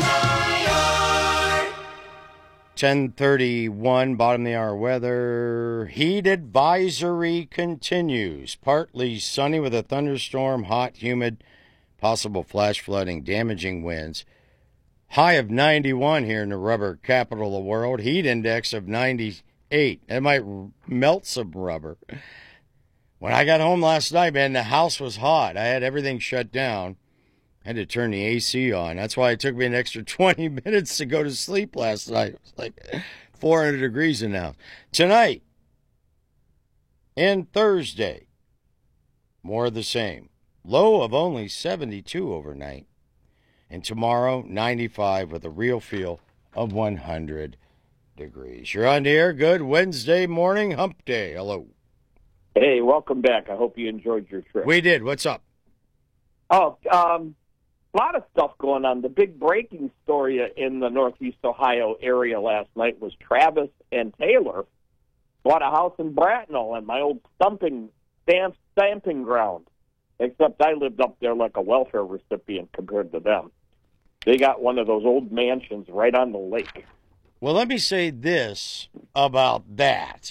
[SPEAKER 13] I R.
[SPEAKER 19] ten thirty-one, bottom of the hour weather. Heat advisory continues. Partly sunny with a thunderstorm, hot, humid, possible flash flooding, damaging winds. High of ninety-one here in the rubber capital of the world. Heat index of ninety-eight. That might melt some rubber. When I got home last night, man, the house was hot. I had everything shut down. I had to turn the A C on. That's why it took me an extra twenty minutes to go to sleep last night. It was like four hundred degrees in the house. Tonight and Thursday, more of the same. Low of only seventy-two overnight. And tomorrow, ninety-five with a real feel of one hundred degrees. You're on the air. Good Wednesday morning, hump day. Hello.
[SPEAKER 3] Hey, welcome back. I hope you enjoyed your trip.
[SPEAKER 19] We did. What's up?
[SPEAKER 3] Oh, um, a lot of stuff going on. The big breaking story in the Northeast Ohio area last night was Travis and Taylor bought a house in Bracknell and my old stumping stamp, stamping ground. Except I lived up there like a welfare recipient compared to them. They got one of those old mansions right on the lake.
[SPEAKER 19] Well, let me say this about that.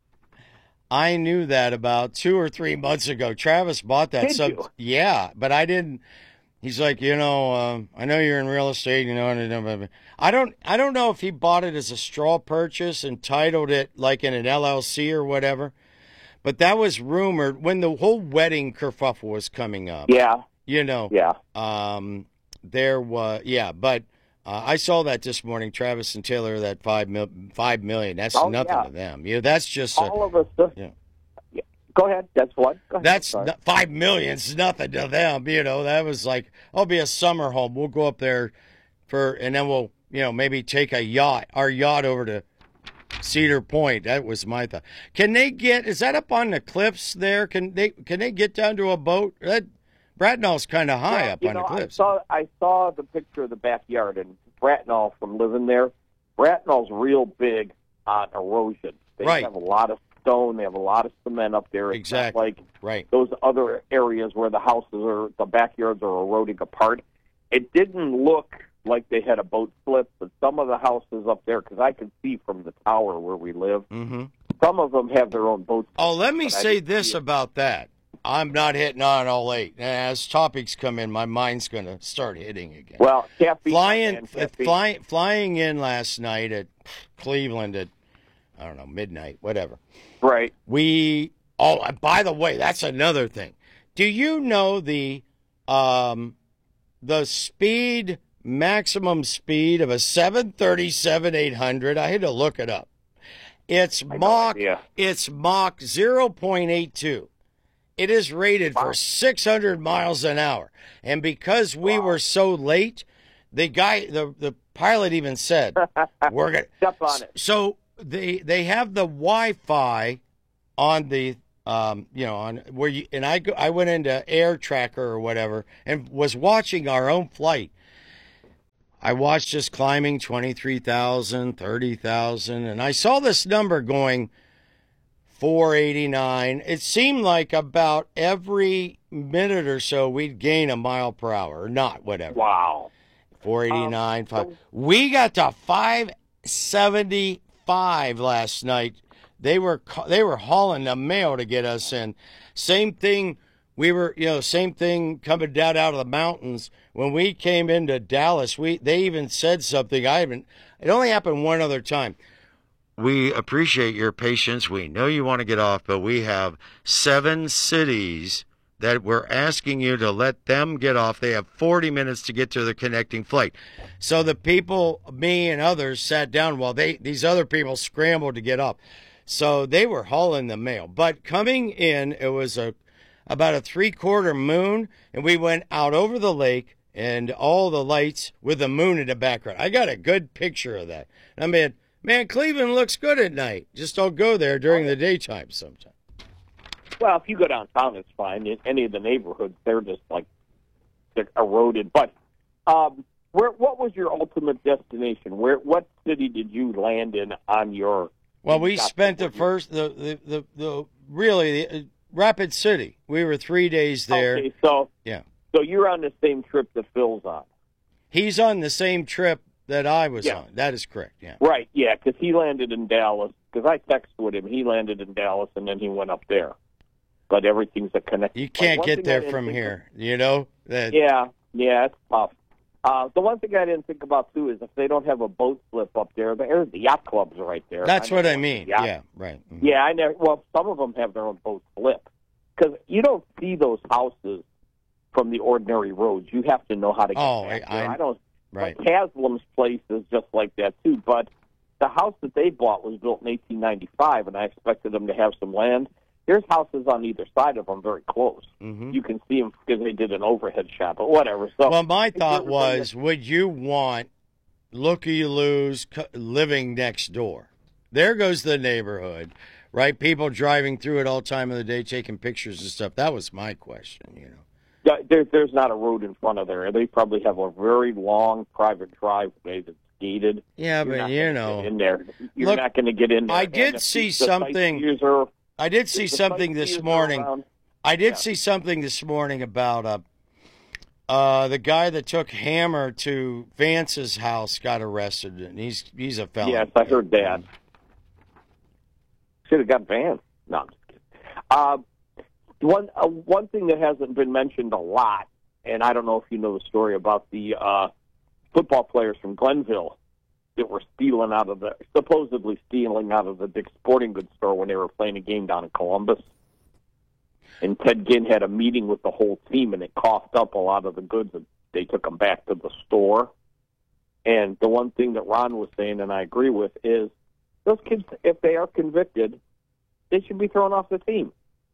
[SPEAKER 19] I knew that about two or three months ago. Travis bought that.
[SPEAKER 3] Did
[SPEAKER 19] sub-
[SPEAKER 3] you?
[SPEAKER 19] Yeah, but I didn't. He's like, you know, um, I know you're in real estate, you know. And I don't, I don't know if he bought it as a straw purchase and titled it like in an L L C or whatever. But that was rumored when the whole wedding kerfuffle was coming up.
[SPEAKER 3] Yeah.
[SPEAKER 19] You know.
[SPEAKER 3] Yeah.
[SPEAKER 19] Um, there was, yeah, but uh, I saw that this morning. Travis and Taylor, that five mil, five million. That's
[SPEAKER 3] Oh,
[SPEAKER 19] nothing
[SPEAKER 3] yeah.
[SPEAKER 19] to them. You know, that's just
[SPEAKER 3] All
[SPEAKER 19] a,
[SPEAKER 3] of us. Uh,
[SPEAKER 19] yeah.
[SPEAKER 3] yeah. Go ahead. That's what? Go ahead.
[SPEAKER 19] That's
[SPEAKER 3] Sorry.
[SPEAKER 19] no, five million's nothing to them. You know, that was like, I'll be a summer home. We'll go up there for, and then we'll, you know, maybe take a yacht, our yacht over to Cedar Point. That was my thought. Can they get? Is that up on the cliffs there? Can they? Can they get down to a boat? That Bracknell's kind of high
[SPEAKER 3] Well,
[SPEAKER 19] up
[SPEAKER 3] you
[SPEAKER 19] on
[SPEAKER 3] know,
[SPEAKER 19] the cliffs.
[SPEAKER 3] I saw, I saw the picture of the backyard, and Bracknell, from living there, Bracknell's real big on erosion. They
[SPEAKER 19] Right.
[SPEAKER 3] have a lot of stone. They have a lot of cement up there. It's
[SPEAKER 19] Exactly.
[SPEAKER 3] not like
[SPEAKER 19] Right.
[SPEAKER 3] those other areas where the houses are, the backyards are eroding apart. It didn't look like they had a boat slip, but some of the houses up there, because I can see from the tower where we live,
[SPEAKER 19] Mm-hmm.
[SPEAKER 3] some of them have their own boats.
[SPEAKER 19] Oh, let me
[SPEAKER 3] but I
[SPEAKER 19] say
[SPEAKER 3] didn't
[SPEAKER 19] this
[SPEAKER 3] see it.
[SPEAKER 19] about that. I'm not hitting on all eight. As topics come in, my mind's going to start hitting again.
[SPEAKER 3] Well, caffeine,
[SPEAKER 19] flying,
[SPEAKER 3] man, caffeine.
[SPEAKER 19] flying, flying in last night at Cleveland at, I don't know, midnight, whatever.
[SPEAKER 3] Right.
[SPEAKER 19] We, oh, and by the way, that's another thing. Do you know the, um, the speed, maximum speed of a seven thirty-seven eight hundred? I had to look it up. It's
[SPEAKER 3] I
[SPEAKER 19] Mach.
[SPEAKER 3] no idea.
[SPEAKER 19] It's Mach zero point eight two. It is rated wow. for six hundred miles an hour, and because we wow. were so late, the guy, the the pilot even said, "We're gonna
[SPEAKER 3] step on it."
[SPEAKER 19] So they they have the Wi-Fi on the um you know on where you and I go. I went into Air Tracker or whatever and was watching our own flight. I watched us climbing twenty-three thousand, thirty thousand, and I saw this number going four eighty-nine. It seemed like about every minute or so we'd gain a mile per hour, or not, whatever.
[SPEAKER 3] Wow.
[SPEAKER 19] four eighty-nine. Um, five.
[SPEAKER 3] So-
[SPEAKER 19] we got to five seventy-five last night. They were they were hauling the mail to get us in. Same thing. We were, you know, same thing coming down out of the mountains. When we came into Dallas, we they even said something. I haven't. It only happened one other time. We appreciate your patience. We know you want to get off, but we have seven cities that we're asking you to let them get off. They have forty minutes to get to the connecting flight. So the people, me and others, sat down while they these other people scrambled to get up. So they were hauling the mail. But coming in, it was a about a three-quarter moon, and we went out over the lake and all the lights with the moon in the background. I got a good picture of that. I mean, man, Cleveland looks good at night. Just don't go there during the daytime sometime.
[SPEAKER 3] Well, if you go downtown, it's fine. In any of the neighborhoods, they're just like they're eroded. But um, where? What was your ultimate destination? Where? What city did you land in on your?
[SPEAKER 19] Well, we spent the first the the the, the really the, uh, Rapid City. We were three days there.
[SPEAKER 3] Okay, so
[SPEAKER 19] yeah,
[SPEAKER 3] so you're on the same trip that Phil's on.
[SPEAKER 19] He's on the same trip that I was
[SPEAKER 3] yeah.
[SPEAKER 19] on. That is correct. Yeah.
[SPEAKER 3] Right. Yeah, because he landed in Dallas. Because I texted with him, he landed in Dallas and then he went up there. But everything's a connection.
[SPEAKER 19] You can't get there from here, of, you know? That...
[SPEAKER 3] Yeah, yeah, it's tough. Uh, the one thing I didn't think about, too, is if they don't have a boat slip up there, the, the yacht clubs are right there.
[SPEAKER 19] That's
[SPEAKER 3] I
[SPEAKER 19] what I mean. Yacht. Yeah, right. Mm-hmm.
[SPEAKER 3] Yeah, I never. Well, some of them have their own boat slip. Because you don't see those houses from the ordinary roads. You have to know how to get
[SPEAKER 19] oh,
[SPEAKER 3] back
[SPEAKER 19] I,
[SPEAKER 3] there. I, I don't.
[SPEAKER 19] Right.
[SPEAKER 3] Haslam's place is just like that, too. But the house that they bought was built in eighteen ninety-five, and I expected them to have some land. There's houses on either side of them very close.
[SPEAKER 19] Mm-hmm.
[SPEAKER 3] You can see them because they did an overhead shot, but whatever. So,
[SPEAKER 19] well, my thought was, would you want looky-loos living next door? There goes the neighborhood, right? People driving through it all time of the day, taking pictures and stuff. That was my question, you know.
[SPEAKER 3] There, there's not a road in front of there. They probably have a very long private driveway that's gated.
[SPEAKER 19] Yeah,
[SPEAKER 3] You're
[SPEAKER 19] but you know,
[SPEAKER 3] in there, you're
[SPEAKER 19] look,
[SPEAKER 3] not going to get in there.
[SPEAKER 19] I did see something.
[SPEAKER 3] Are,
[SPEAKER 19] I did see something this morning. I did
[SPEAKER 3] yeah.
[SPEAKER 19] see something this morning about uh, uh, the guy that took Hammer to Vance's house got arrested, and he's he's a felon.
[SPEAKER 3] Yes, I heard that. Should have got Vance. No, I'm just kidding. Uh, one uh, one thing that hasn't been mentioned a lot, and I don't know if you know the story about the uh, football players from Glenville that were stealing out of the, supposedly stealing out of the Dick's Sporting Goods store when they were playing a game down in Columbus. And Ted Ginn had a meeting with the whole team, and it coughed up a lot of the goods, and they took them back to the store. And the one thing that Ron was saying, and I agree with, is those kids, if they are convicted, they should be thrown off the team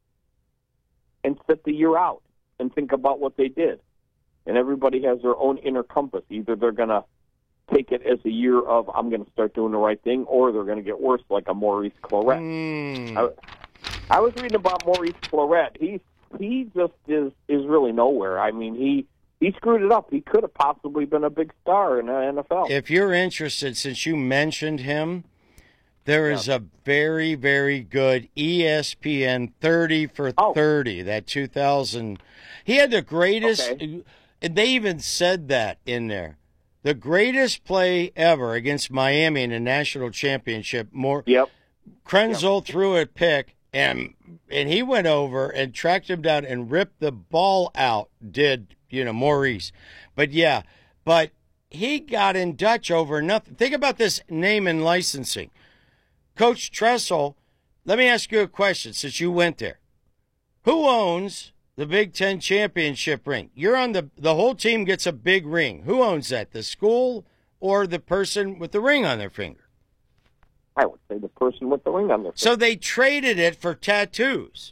[SPEAKER 3] and sit the year out and think about what they did. And everybody has their own inner compass. Either they're going to take it as a year of, I'm going to start doing the right thing, or they're going to get worse, like a Maurice Clarett.
[SPEAKER 19] Mm.
[SPEAKER 3] I, I was reading about Maurice Clarett. He he just is is really nowhere. I mean, he he screwed it up. He could have possibly been a big star in the N F L.
[SPEAKER 19] If you're interested, since you mentioned him, there is yeah. a very, very good E S P N thirty for
[SPEAKER 3] oh.
[SPEAKER 19] thirty, that two thousand. He had the greatest,
[SPEAKER 3] okay.
[SPEAKER 19] and they even said that in there. The greatest play ever against Miami in the national championship. More,
[SPEAKER 3] yep.
[SPEAKER 19] Krenzel
[SPEAKER 3] yep.
[SPEAKER 19] threw a pick, and and he went over and tracked him down and ripped the ball out. Did you know Maurice? But yeah, but he got in Dutch over nothing. Think about this name and licensing, Coach Tressel. Let me ask you a question, since you went there. Who owns the Big Ten championship ring? You're on the, the whole team gets a big ring. Who owns that? The school or the person with the ring on their finger?
[SPEAKER 3] I would say the person with the ring on their finger.
[SPEAKER 19] So they traded it for tattoos.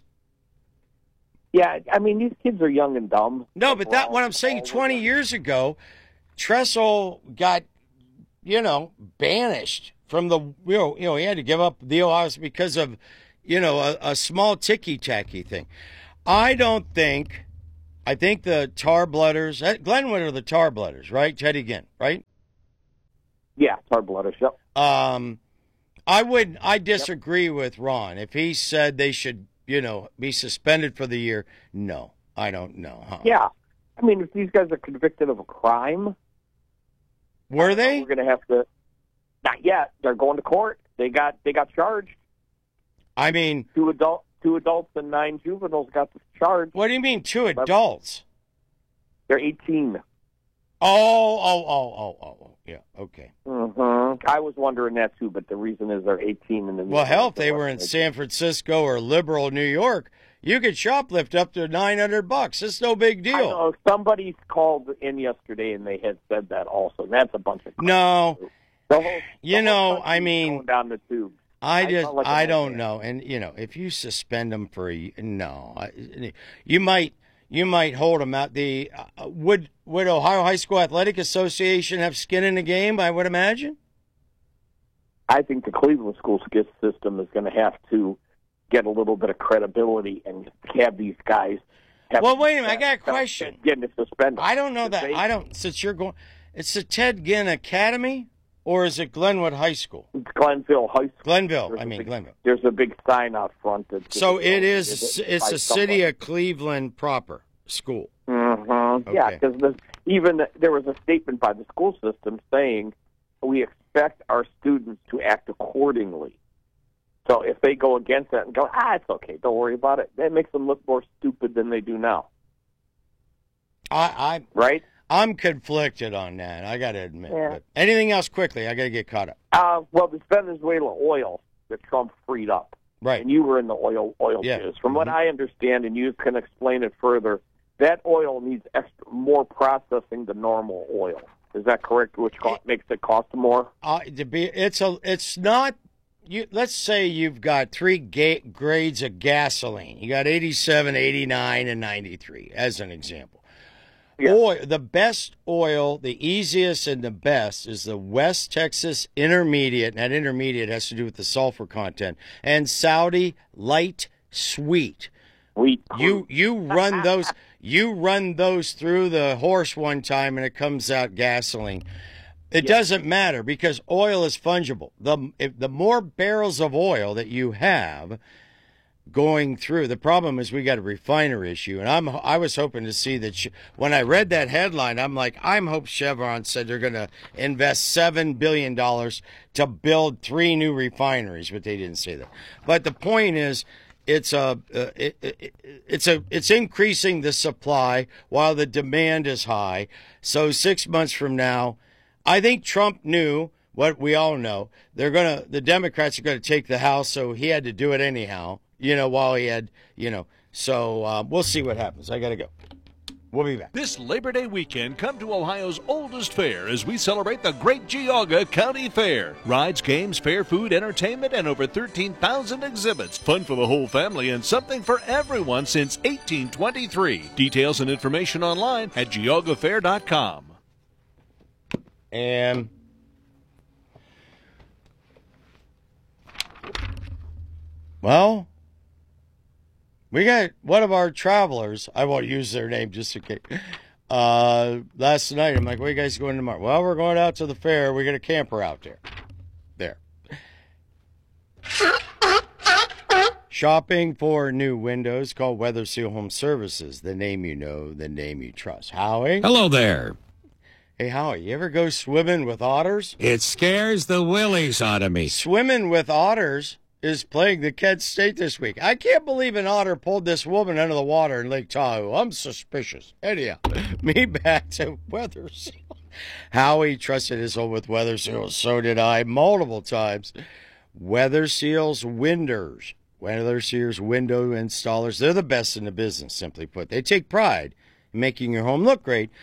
[SPEAKER 3] Yeah, I mean, these kids are young and dumb.
[SPEAKER 19] No, but that what I'm saying, twenty years ago, Tressel got, you know, banished from the, you know, you know, he had to give up the Ohio because of, you know, a, a small ticky-tacky thing. I don't think, I think the Tar-Blooders, Glenwood are the Tar-Blooders, right? Teddy Ginn, right?
[SPEAKER 3] Yeah, Tar-Blooders, yep.
[SPEAKER 19] Um, I would, I disagree yep. with Ron. If he said they should, you know, be suspended for the year, no, I don't know. Huh?
[SPEAKER 3] Yeah. I mean, if these guys are convicted of a crime.
[SPEAKER 19] Were they?
[SPEAKER 3] We're going to have to, not yet. They're going to court. They got they got charged.
[SPEAKER 19] I mean.
[SPEAKER 3] Two, adult, two adults and nine juveniles got charged.
[SPEAKER 19] What do you mean, two adults?
[SPEAKER 3] They're eighteen.
[SPEAKER 19] Oh, oh, oh, oh, oh, oh. Yeah, okay.
[SPEAKER 3] Mm-hmm. I was wondering that too, but the reason is they're eighteen. And then
[SPEAKER 19] well, hell, if they were in San Francisco or liberal New York, you could shoplift up to nine hundred bucks. It's no big deal.
[SPEAKER 3] I know. Somebody called in yesterday and they had said that also. That's a bunch of crap.
[SPEAKER 19] No.
[SPEAKER 3] The whole,
[SPEAKER 19] you
[SPEAKER 3] the
[SPEAKER 19] know, I mean,
[SPEAKER 3] going down the tube.
[SPEAKER 19] I just, I,
[SPEAKER 3] like
[SPEAKER 19] I don't know. And, you know, if you suspend them for a, no, I, you might, you might hold them out. The, uh, would, would Ohio High School Athletic Association have skin in the game, I would imagine?
[SPEAKER 3] I think the Cleveland school system is going to have to get a little bit of credibility and have these guys. Have
[SPEAKER 19] well, wait a minute. I got a question.
[SPEAKER 3] Getting suspended.
[SPEAKER 19] I don't know that. I don't. Since you're going, it's the Ted Ginn Academy, or is it Glenwood High School?
[SPEAKER 3] It's Glenville High School.
[SPEAKER 19] Glenville.
[SPEAKER 3] There's
[SPEAKER 19] I mean
[SPEAKER 3] big,
[SPEAKER 19] Glenville.
[SPEAKER 3] There's a big sign out front. That
[SPEAKER 19] so it is. It's a city of Cleveland proper school.
[SPEAKER 3] Mm-hmm.
[SPEAKER 19] Okay.
[SPEAKER 3] Yeah, because even the, there was a statement by the school system saying we expect our students to act accordingly. So if they go against that and go, ah, it's okay, don't worry about it, that makes them look more stupid than they do now.
[SPEAKER 19] I, I
[SPEAKER 3] right?
[SPEAKER 19] I'm conflicted on that. I got to admit.
[SPEAKER 3] Yeah.
[SPEAKER 19] But anything else quickly? I got to get caught up.
[SPEAKER 3] Uh, well, this Venezuela oil that Trump freed up,
[SPEAKER 19] right?
[SPEAKER 3] And you were in the oil oil
[SPEAKER 19] yeah.
[SPEAKER 3] biz. From
[SPEAKER 19] mm-hmm.
[SPEAKER 3] what I understand, and you can explain it further, that oil needs extra more processing than normal oil. Is that correct? Which co- makes it cost more?
[SPEAKER 19] Uh, to be, it's a, it's not. You, let's say you've got three ga- grades of gasoline. You got eighty-seven, eighty-nine, and ninety-three, as an example. Yeah. Oil, the best oil, the easiest and the best is the West Texas Intermediate, and that intermediate has to do with the sulfur content, and Saudi Light Sweet.
[SPEAKER 3] Sweet.
[SPEAKER 19] You you run those you run those through the horse one time, and it comes out gasoline. It yeah. doesn't matter because oil is fungible. The if the more barrels of oil that you have going through, the problem is we got a refiner issue, and I'm I was hoping to see that. When I read that headline, I'm like, I'm hope Chevron said they're going to invest seven billion dollars to build three new refineries, but they didn't say that. But the point is, it's a uh, it, it, it's a it's increasing the supply while the demand is high. So six months from now, I think Trump knew what we all know. They're gonna, the Democrats are gonna take the House, so he had to do it anyhow. You know, while he had, you know. So uh, we'll see what happens. I gotta go. We'll be back.
[SPEAKER 16] This Labor Day weekend, come to Ohio's oldest fair as we celebrate the Great Geauga County Fair. Rides, games, fair food, entertainment, and over thirteen thousand exhibits. Fun for the whole family and something for everyone since eighteen twenty-three. Details and information online at geauga fair dot com.
[SPEAKER 19] And well, we got one of our travelers, I won't use their name just in case, uh, last night. I'm like, where are you guys going tomorrow? Well, we're going out to the fair. We got a camper out there. There. Shopping for new windows, call Weather Seal Home Services. The name you know, the name you trust. Howie?
[SPEAKER 6] Hello there.
[SPEAKER 19] Hey, Howie, you ever go swimming with otters?
[SPEAKER 6] It scares the willies out of me.
[SPEAKER 19] Swimming with otters is plaguing the Kent State this week. I can't believe an otter pulled this woman under the water in Lake Tahoe. I'm suspicious. Anyhow, me back to Weather Seal. Howie trusted his home with Weather Seals. So did I, multiple times. Weather Seals Windows. Weather Seals window installers. They're the best in the business, simply put. They take pride in making your home look great.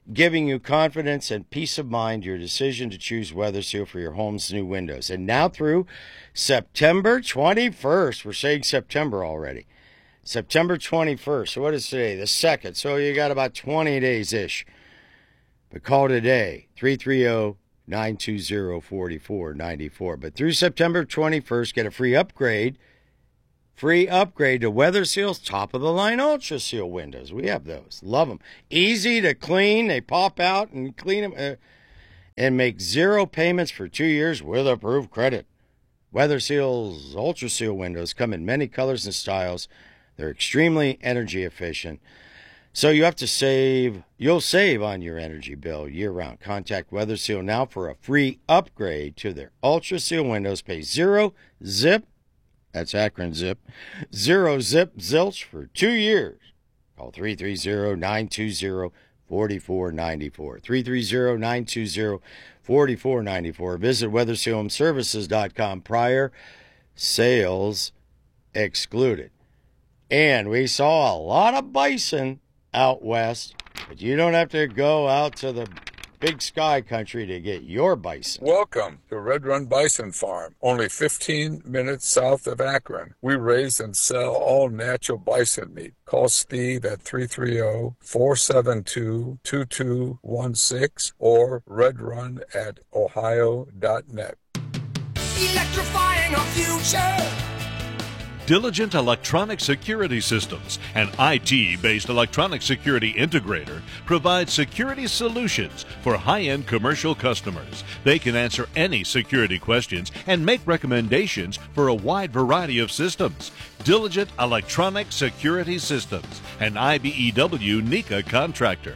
[SPEAKER 19] giving you confidence and peace of mind your decision to choose WeatherSeal for your home's new windows. And now through September twenty-first, we're saying September already. September twenty-first. So what is today? The second. So you got about twenty days-ish. But call today, three three zero, nine two zero, four four nine four. But through September twenty-first, get a free upgrade. Free upgrade to WeatherSeal's top-of-the-line Ultra Seal windows. We have those. Love them. Easy to clean. They pop out and clean them. Uh, and make zero payments for two years with approved credit. WeatherSeal's Ultra Seal windows come in many colors and styles. They're extremely energy efficient. So you have to save, you'll save on your energy bill year-round. Contact WeatherSeal now for a free upgrade to their Ultra Seal windows. Pay zero zip. That's Akron Zip. Zero zip zilch for two years. Call three three zero, nine two zero, four four nine four. three three zero, nine two zero, four four nine four. Visit weather seal home services dot com. Prior sales excluded. And we saw a lot of bison out west, but you don't have to go out to the Big Sky country to get your bison.
[SPEAKER 7] Welcome to Red Run Bison Farm, only fifteen minutes south of Akron. We raise and sell all natural bison meat. Call Steve at three three zero, four seven two, two two one six or redrun at ohio dot net.
[SPEAKER 13] Electrifying our future.
[SPEAKER 16] Diligent Electronic Security Systems, an I T-based electronic security integrator, provides security solutions for high-end commercial customers. They can answer any security questions and make recommendations for a wide variety of systems. Diligent Electronic Security Systems, an I B E W NECA contractor.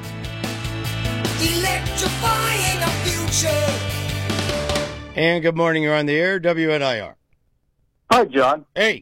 [SPEAKER 13] Electrifying our future.
[SPEAKER 19] And good morning, you're on the air, W N I R.
[SPEAKER 3] Hi, John.
[SPEAKER 19] Hey.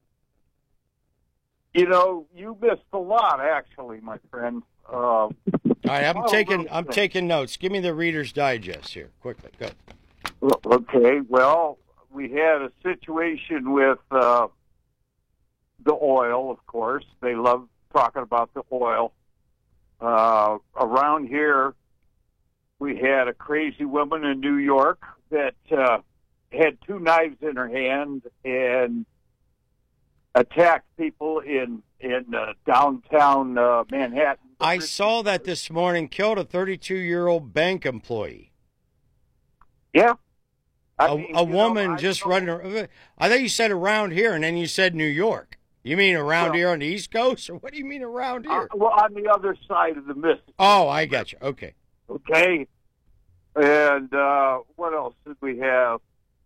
[SPEAKER 3] You know, you missed a lot, actually, my friend. Uh,
[SPEAKER 19] All right, I'm
[SPEAKER 3] oh,
[SPEAKER 19] taking
[SPEAKER 3] okay.
[SPEAKER 19] I'm taking notes. Give me the Reader's Digest here, quickly. Go.
[SPEAKER 3] Okay, well, we had a situation with uh, the oil, of course. They love talking about the oil. Uh, around here, we had a crazy woman in New York that uh, had two knives in her hand and attacked people in in uh, downtown uh, Manhattan.
[SPEAKER 19] I saw that this morning. Killed a thirty-two-year-old bank employee.
[SPEAKER 3] Yeah. I
[SPEAKER 19] A,
[SPEAKER 3] mean,
[SPEAKER 19] a
[SPEAKER 3] you
[SPEAKER 19] woman
[SPEAKER 3] know, I
[SPEAKER 19] just
[SPEAKER 3] don't-
[SPEAKER 19] running. ar- I thought you said around here, and then you said New York. You mean around
[SPEAKER 3] Well-
[SPEAKER 19] here on the East Coast, or what do you mean around
[SPEAKER 3] Uh,
[SPEAKER 19] here?
[SPEAKER 3] well, on the other side of the Mississippi.
[SPEAKER 19] Oh, I got you. Okay.
[SPEAKER 3] Okay. And uh, what else did we have?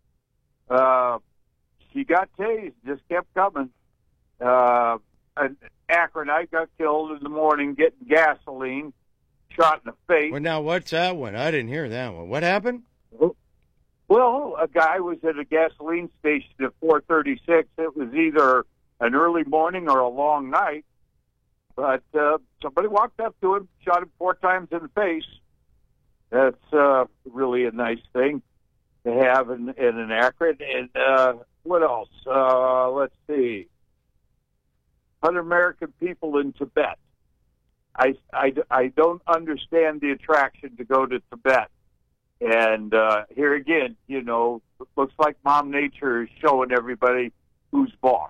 [SPEAKER 3] Uh, she got tased, just kept coming. Uh, an Akronite got killed in the morning getting gasoline, shot in the face.
[SPEAKER 19] Well, now what's that one? I didn't hear that one. What happened?
[SPEAKER 3] Well, a guy was at a gasoline station at four thirty-six. It was either an early morning or a long night. But uh, somebody walked up to him, shot him four times in the face. That's uh, really a nice thing to have in, in an Akron. And uh, what else? Uh, let's see. one hundred American people in Tibet. I, I, I don't understand the attraction to go to Tibet. And uh, here again, you know, it looks like Mom Nature is showing everybody who's boss.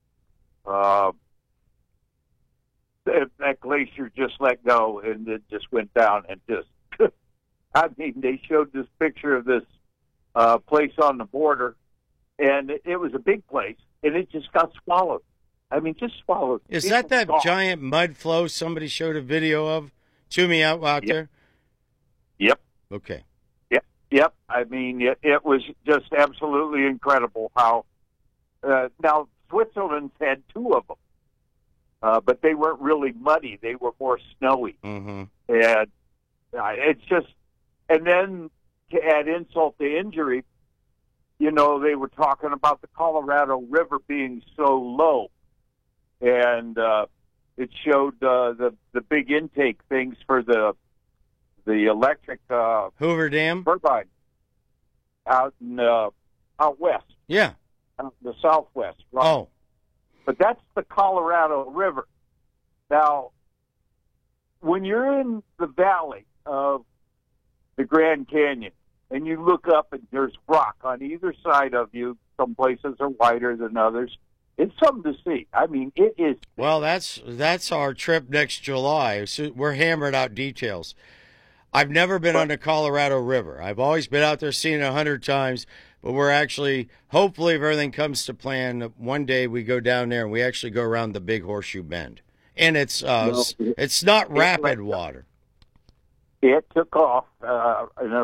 [SPEAKER 3] Uh, that, that glacier just let go and it just went down and just, I mean, they showed this picture of this uh, place on the border, and it, it was a big place, and it just got swallowed. I mean, just swallowed.
[SPEAKER 19] Is
[SPEAKER 3] People
[SPEAKER 19] that that
[SPEAKER 3] gone.
[SPEAKER 19] giant mud flow somebody showed a video of? To me out out
[SPEAKER 3] Yep.
[SPEAKER 19] there.
[SPEAKER 3] Yep.
[SPEAKER 19] Okay.
[SPEAKER 3] Yep. Yep. I mean, it, it was just absolutely incredible how. Uh, now, Switzerland's had two of them, uh, but they weren't really muddy. They were more snowy.
[SPEAKER 19] Mm-hmm.
[SPEAKER 3] And uh, it's just, and then to add insult to injury, you know, they were talking about the Colorado River being so low. And uh, it showed uh, the the big intake things for the the electric uh,
[SPEAKER 19] Hoover Dam
[SPEAKER 3] turbine out in uh, out west.
[SPEAKER 19] Yeah.
[SPEAKER 3] Out in the southwest. Right?
[SPEAKER 19] Oh.
[SPEAKER 3] But that's the Colorado River. Now,
[SPEAKER 8] when you're in the valley of the Grand Canyon and you look up and there's rock on either side of you, some places are wider than others. It's something to see. I mean, it is.
[SPEAKER 19] Well, that's that's our trip next July. So we're hammering out details. I've never been on the Colorado River. I've always been out there seeing it a hundred times, but we're actually, hopefully, if everything comes to plan, one day we go down there and we actually go around the Big Horseshoe Bend. And it's uh,
[SPEAKER 8] Well,
[SPEAKER 19] it's not rapid water.
[SPEAKER 8] It took off uh, in a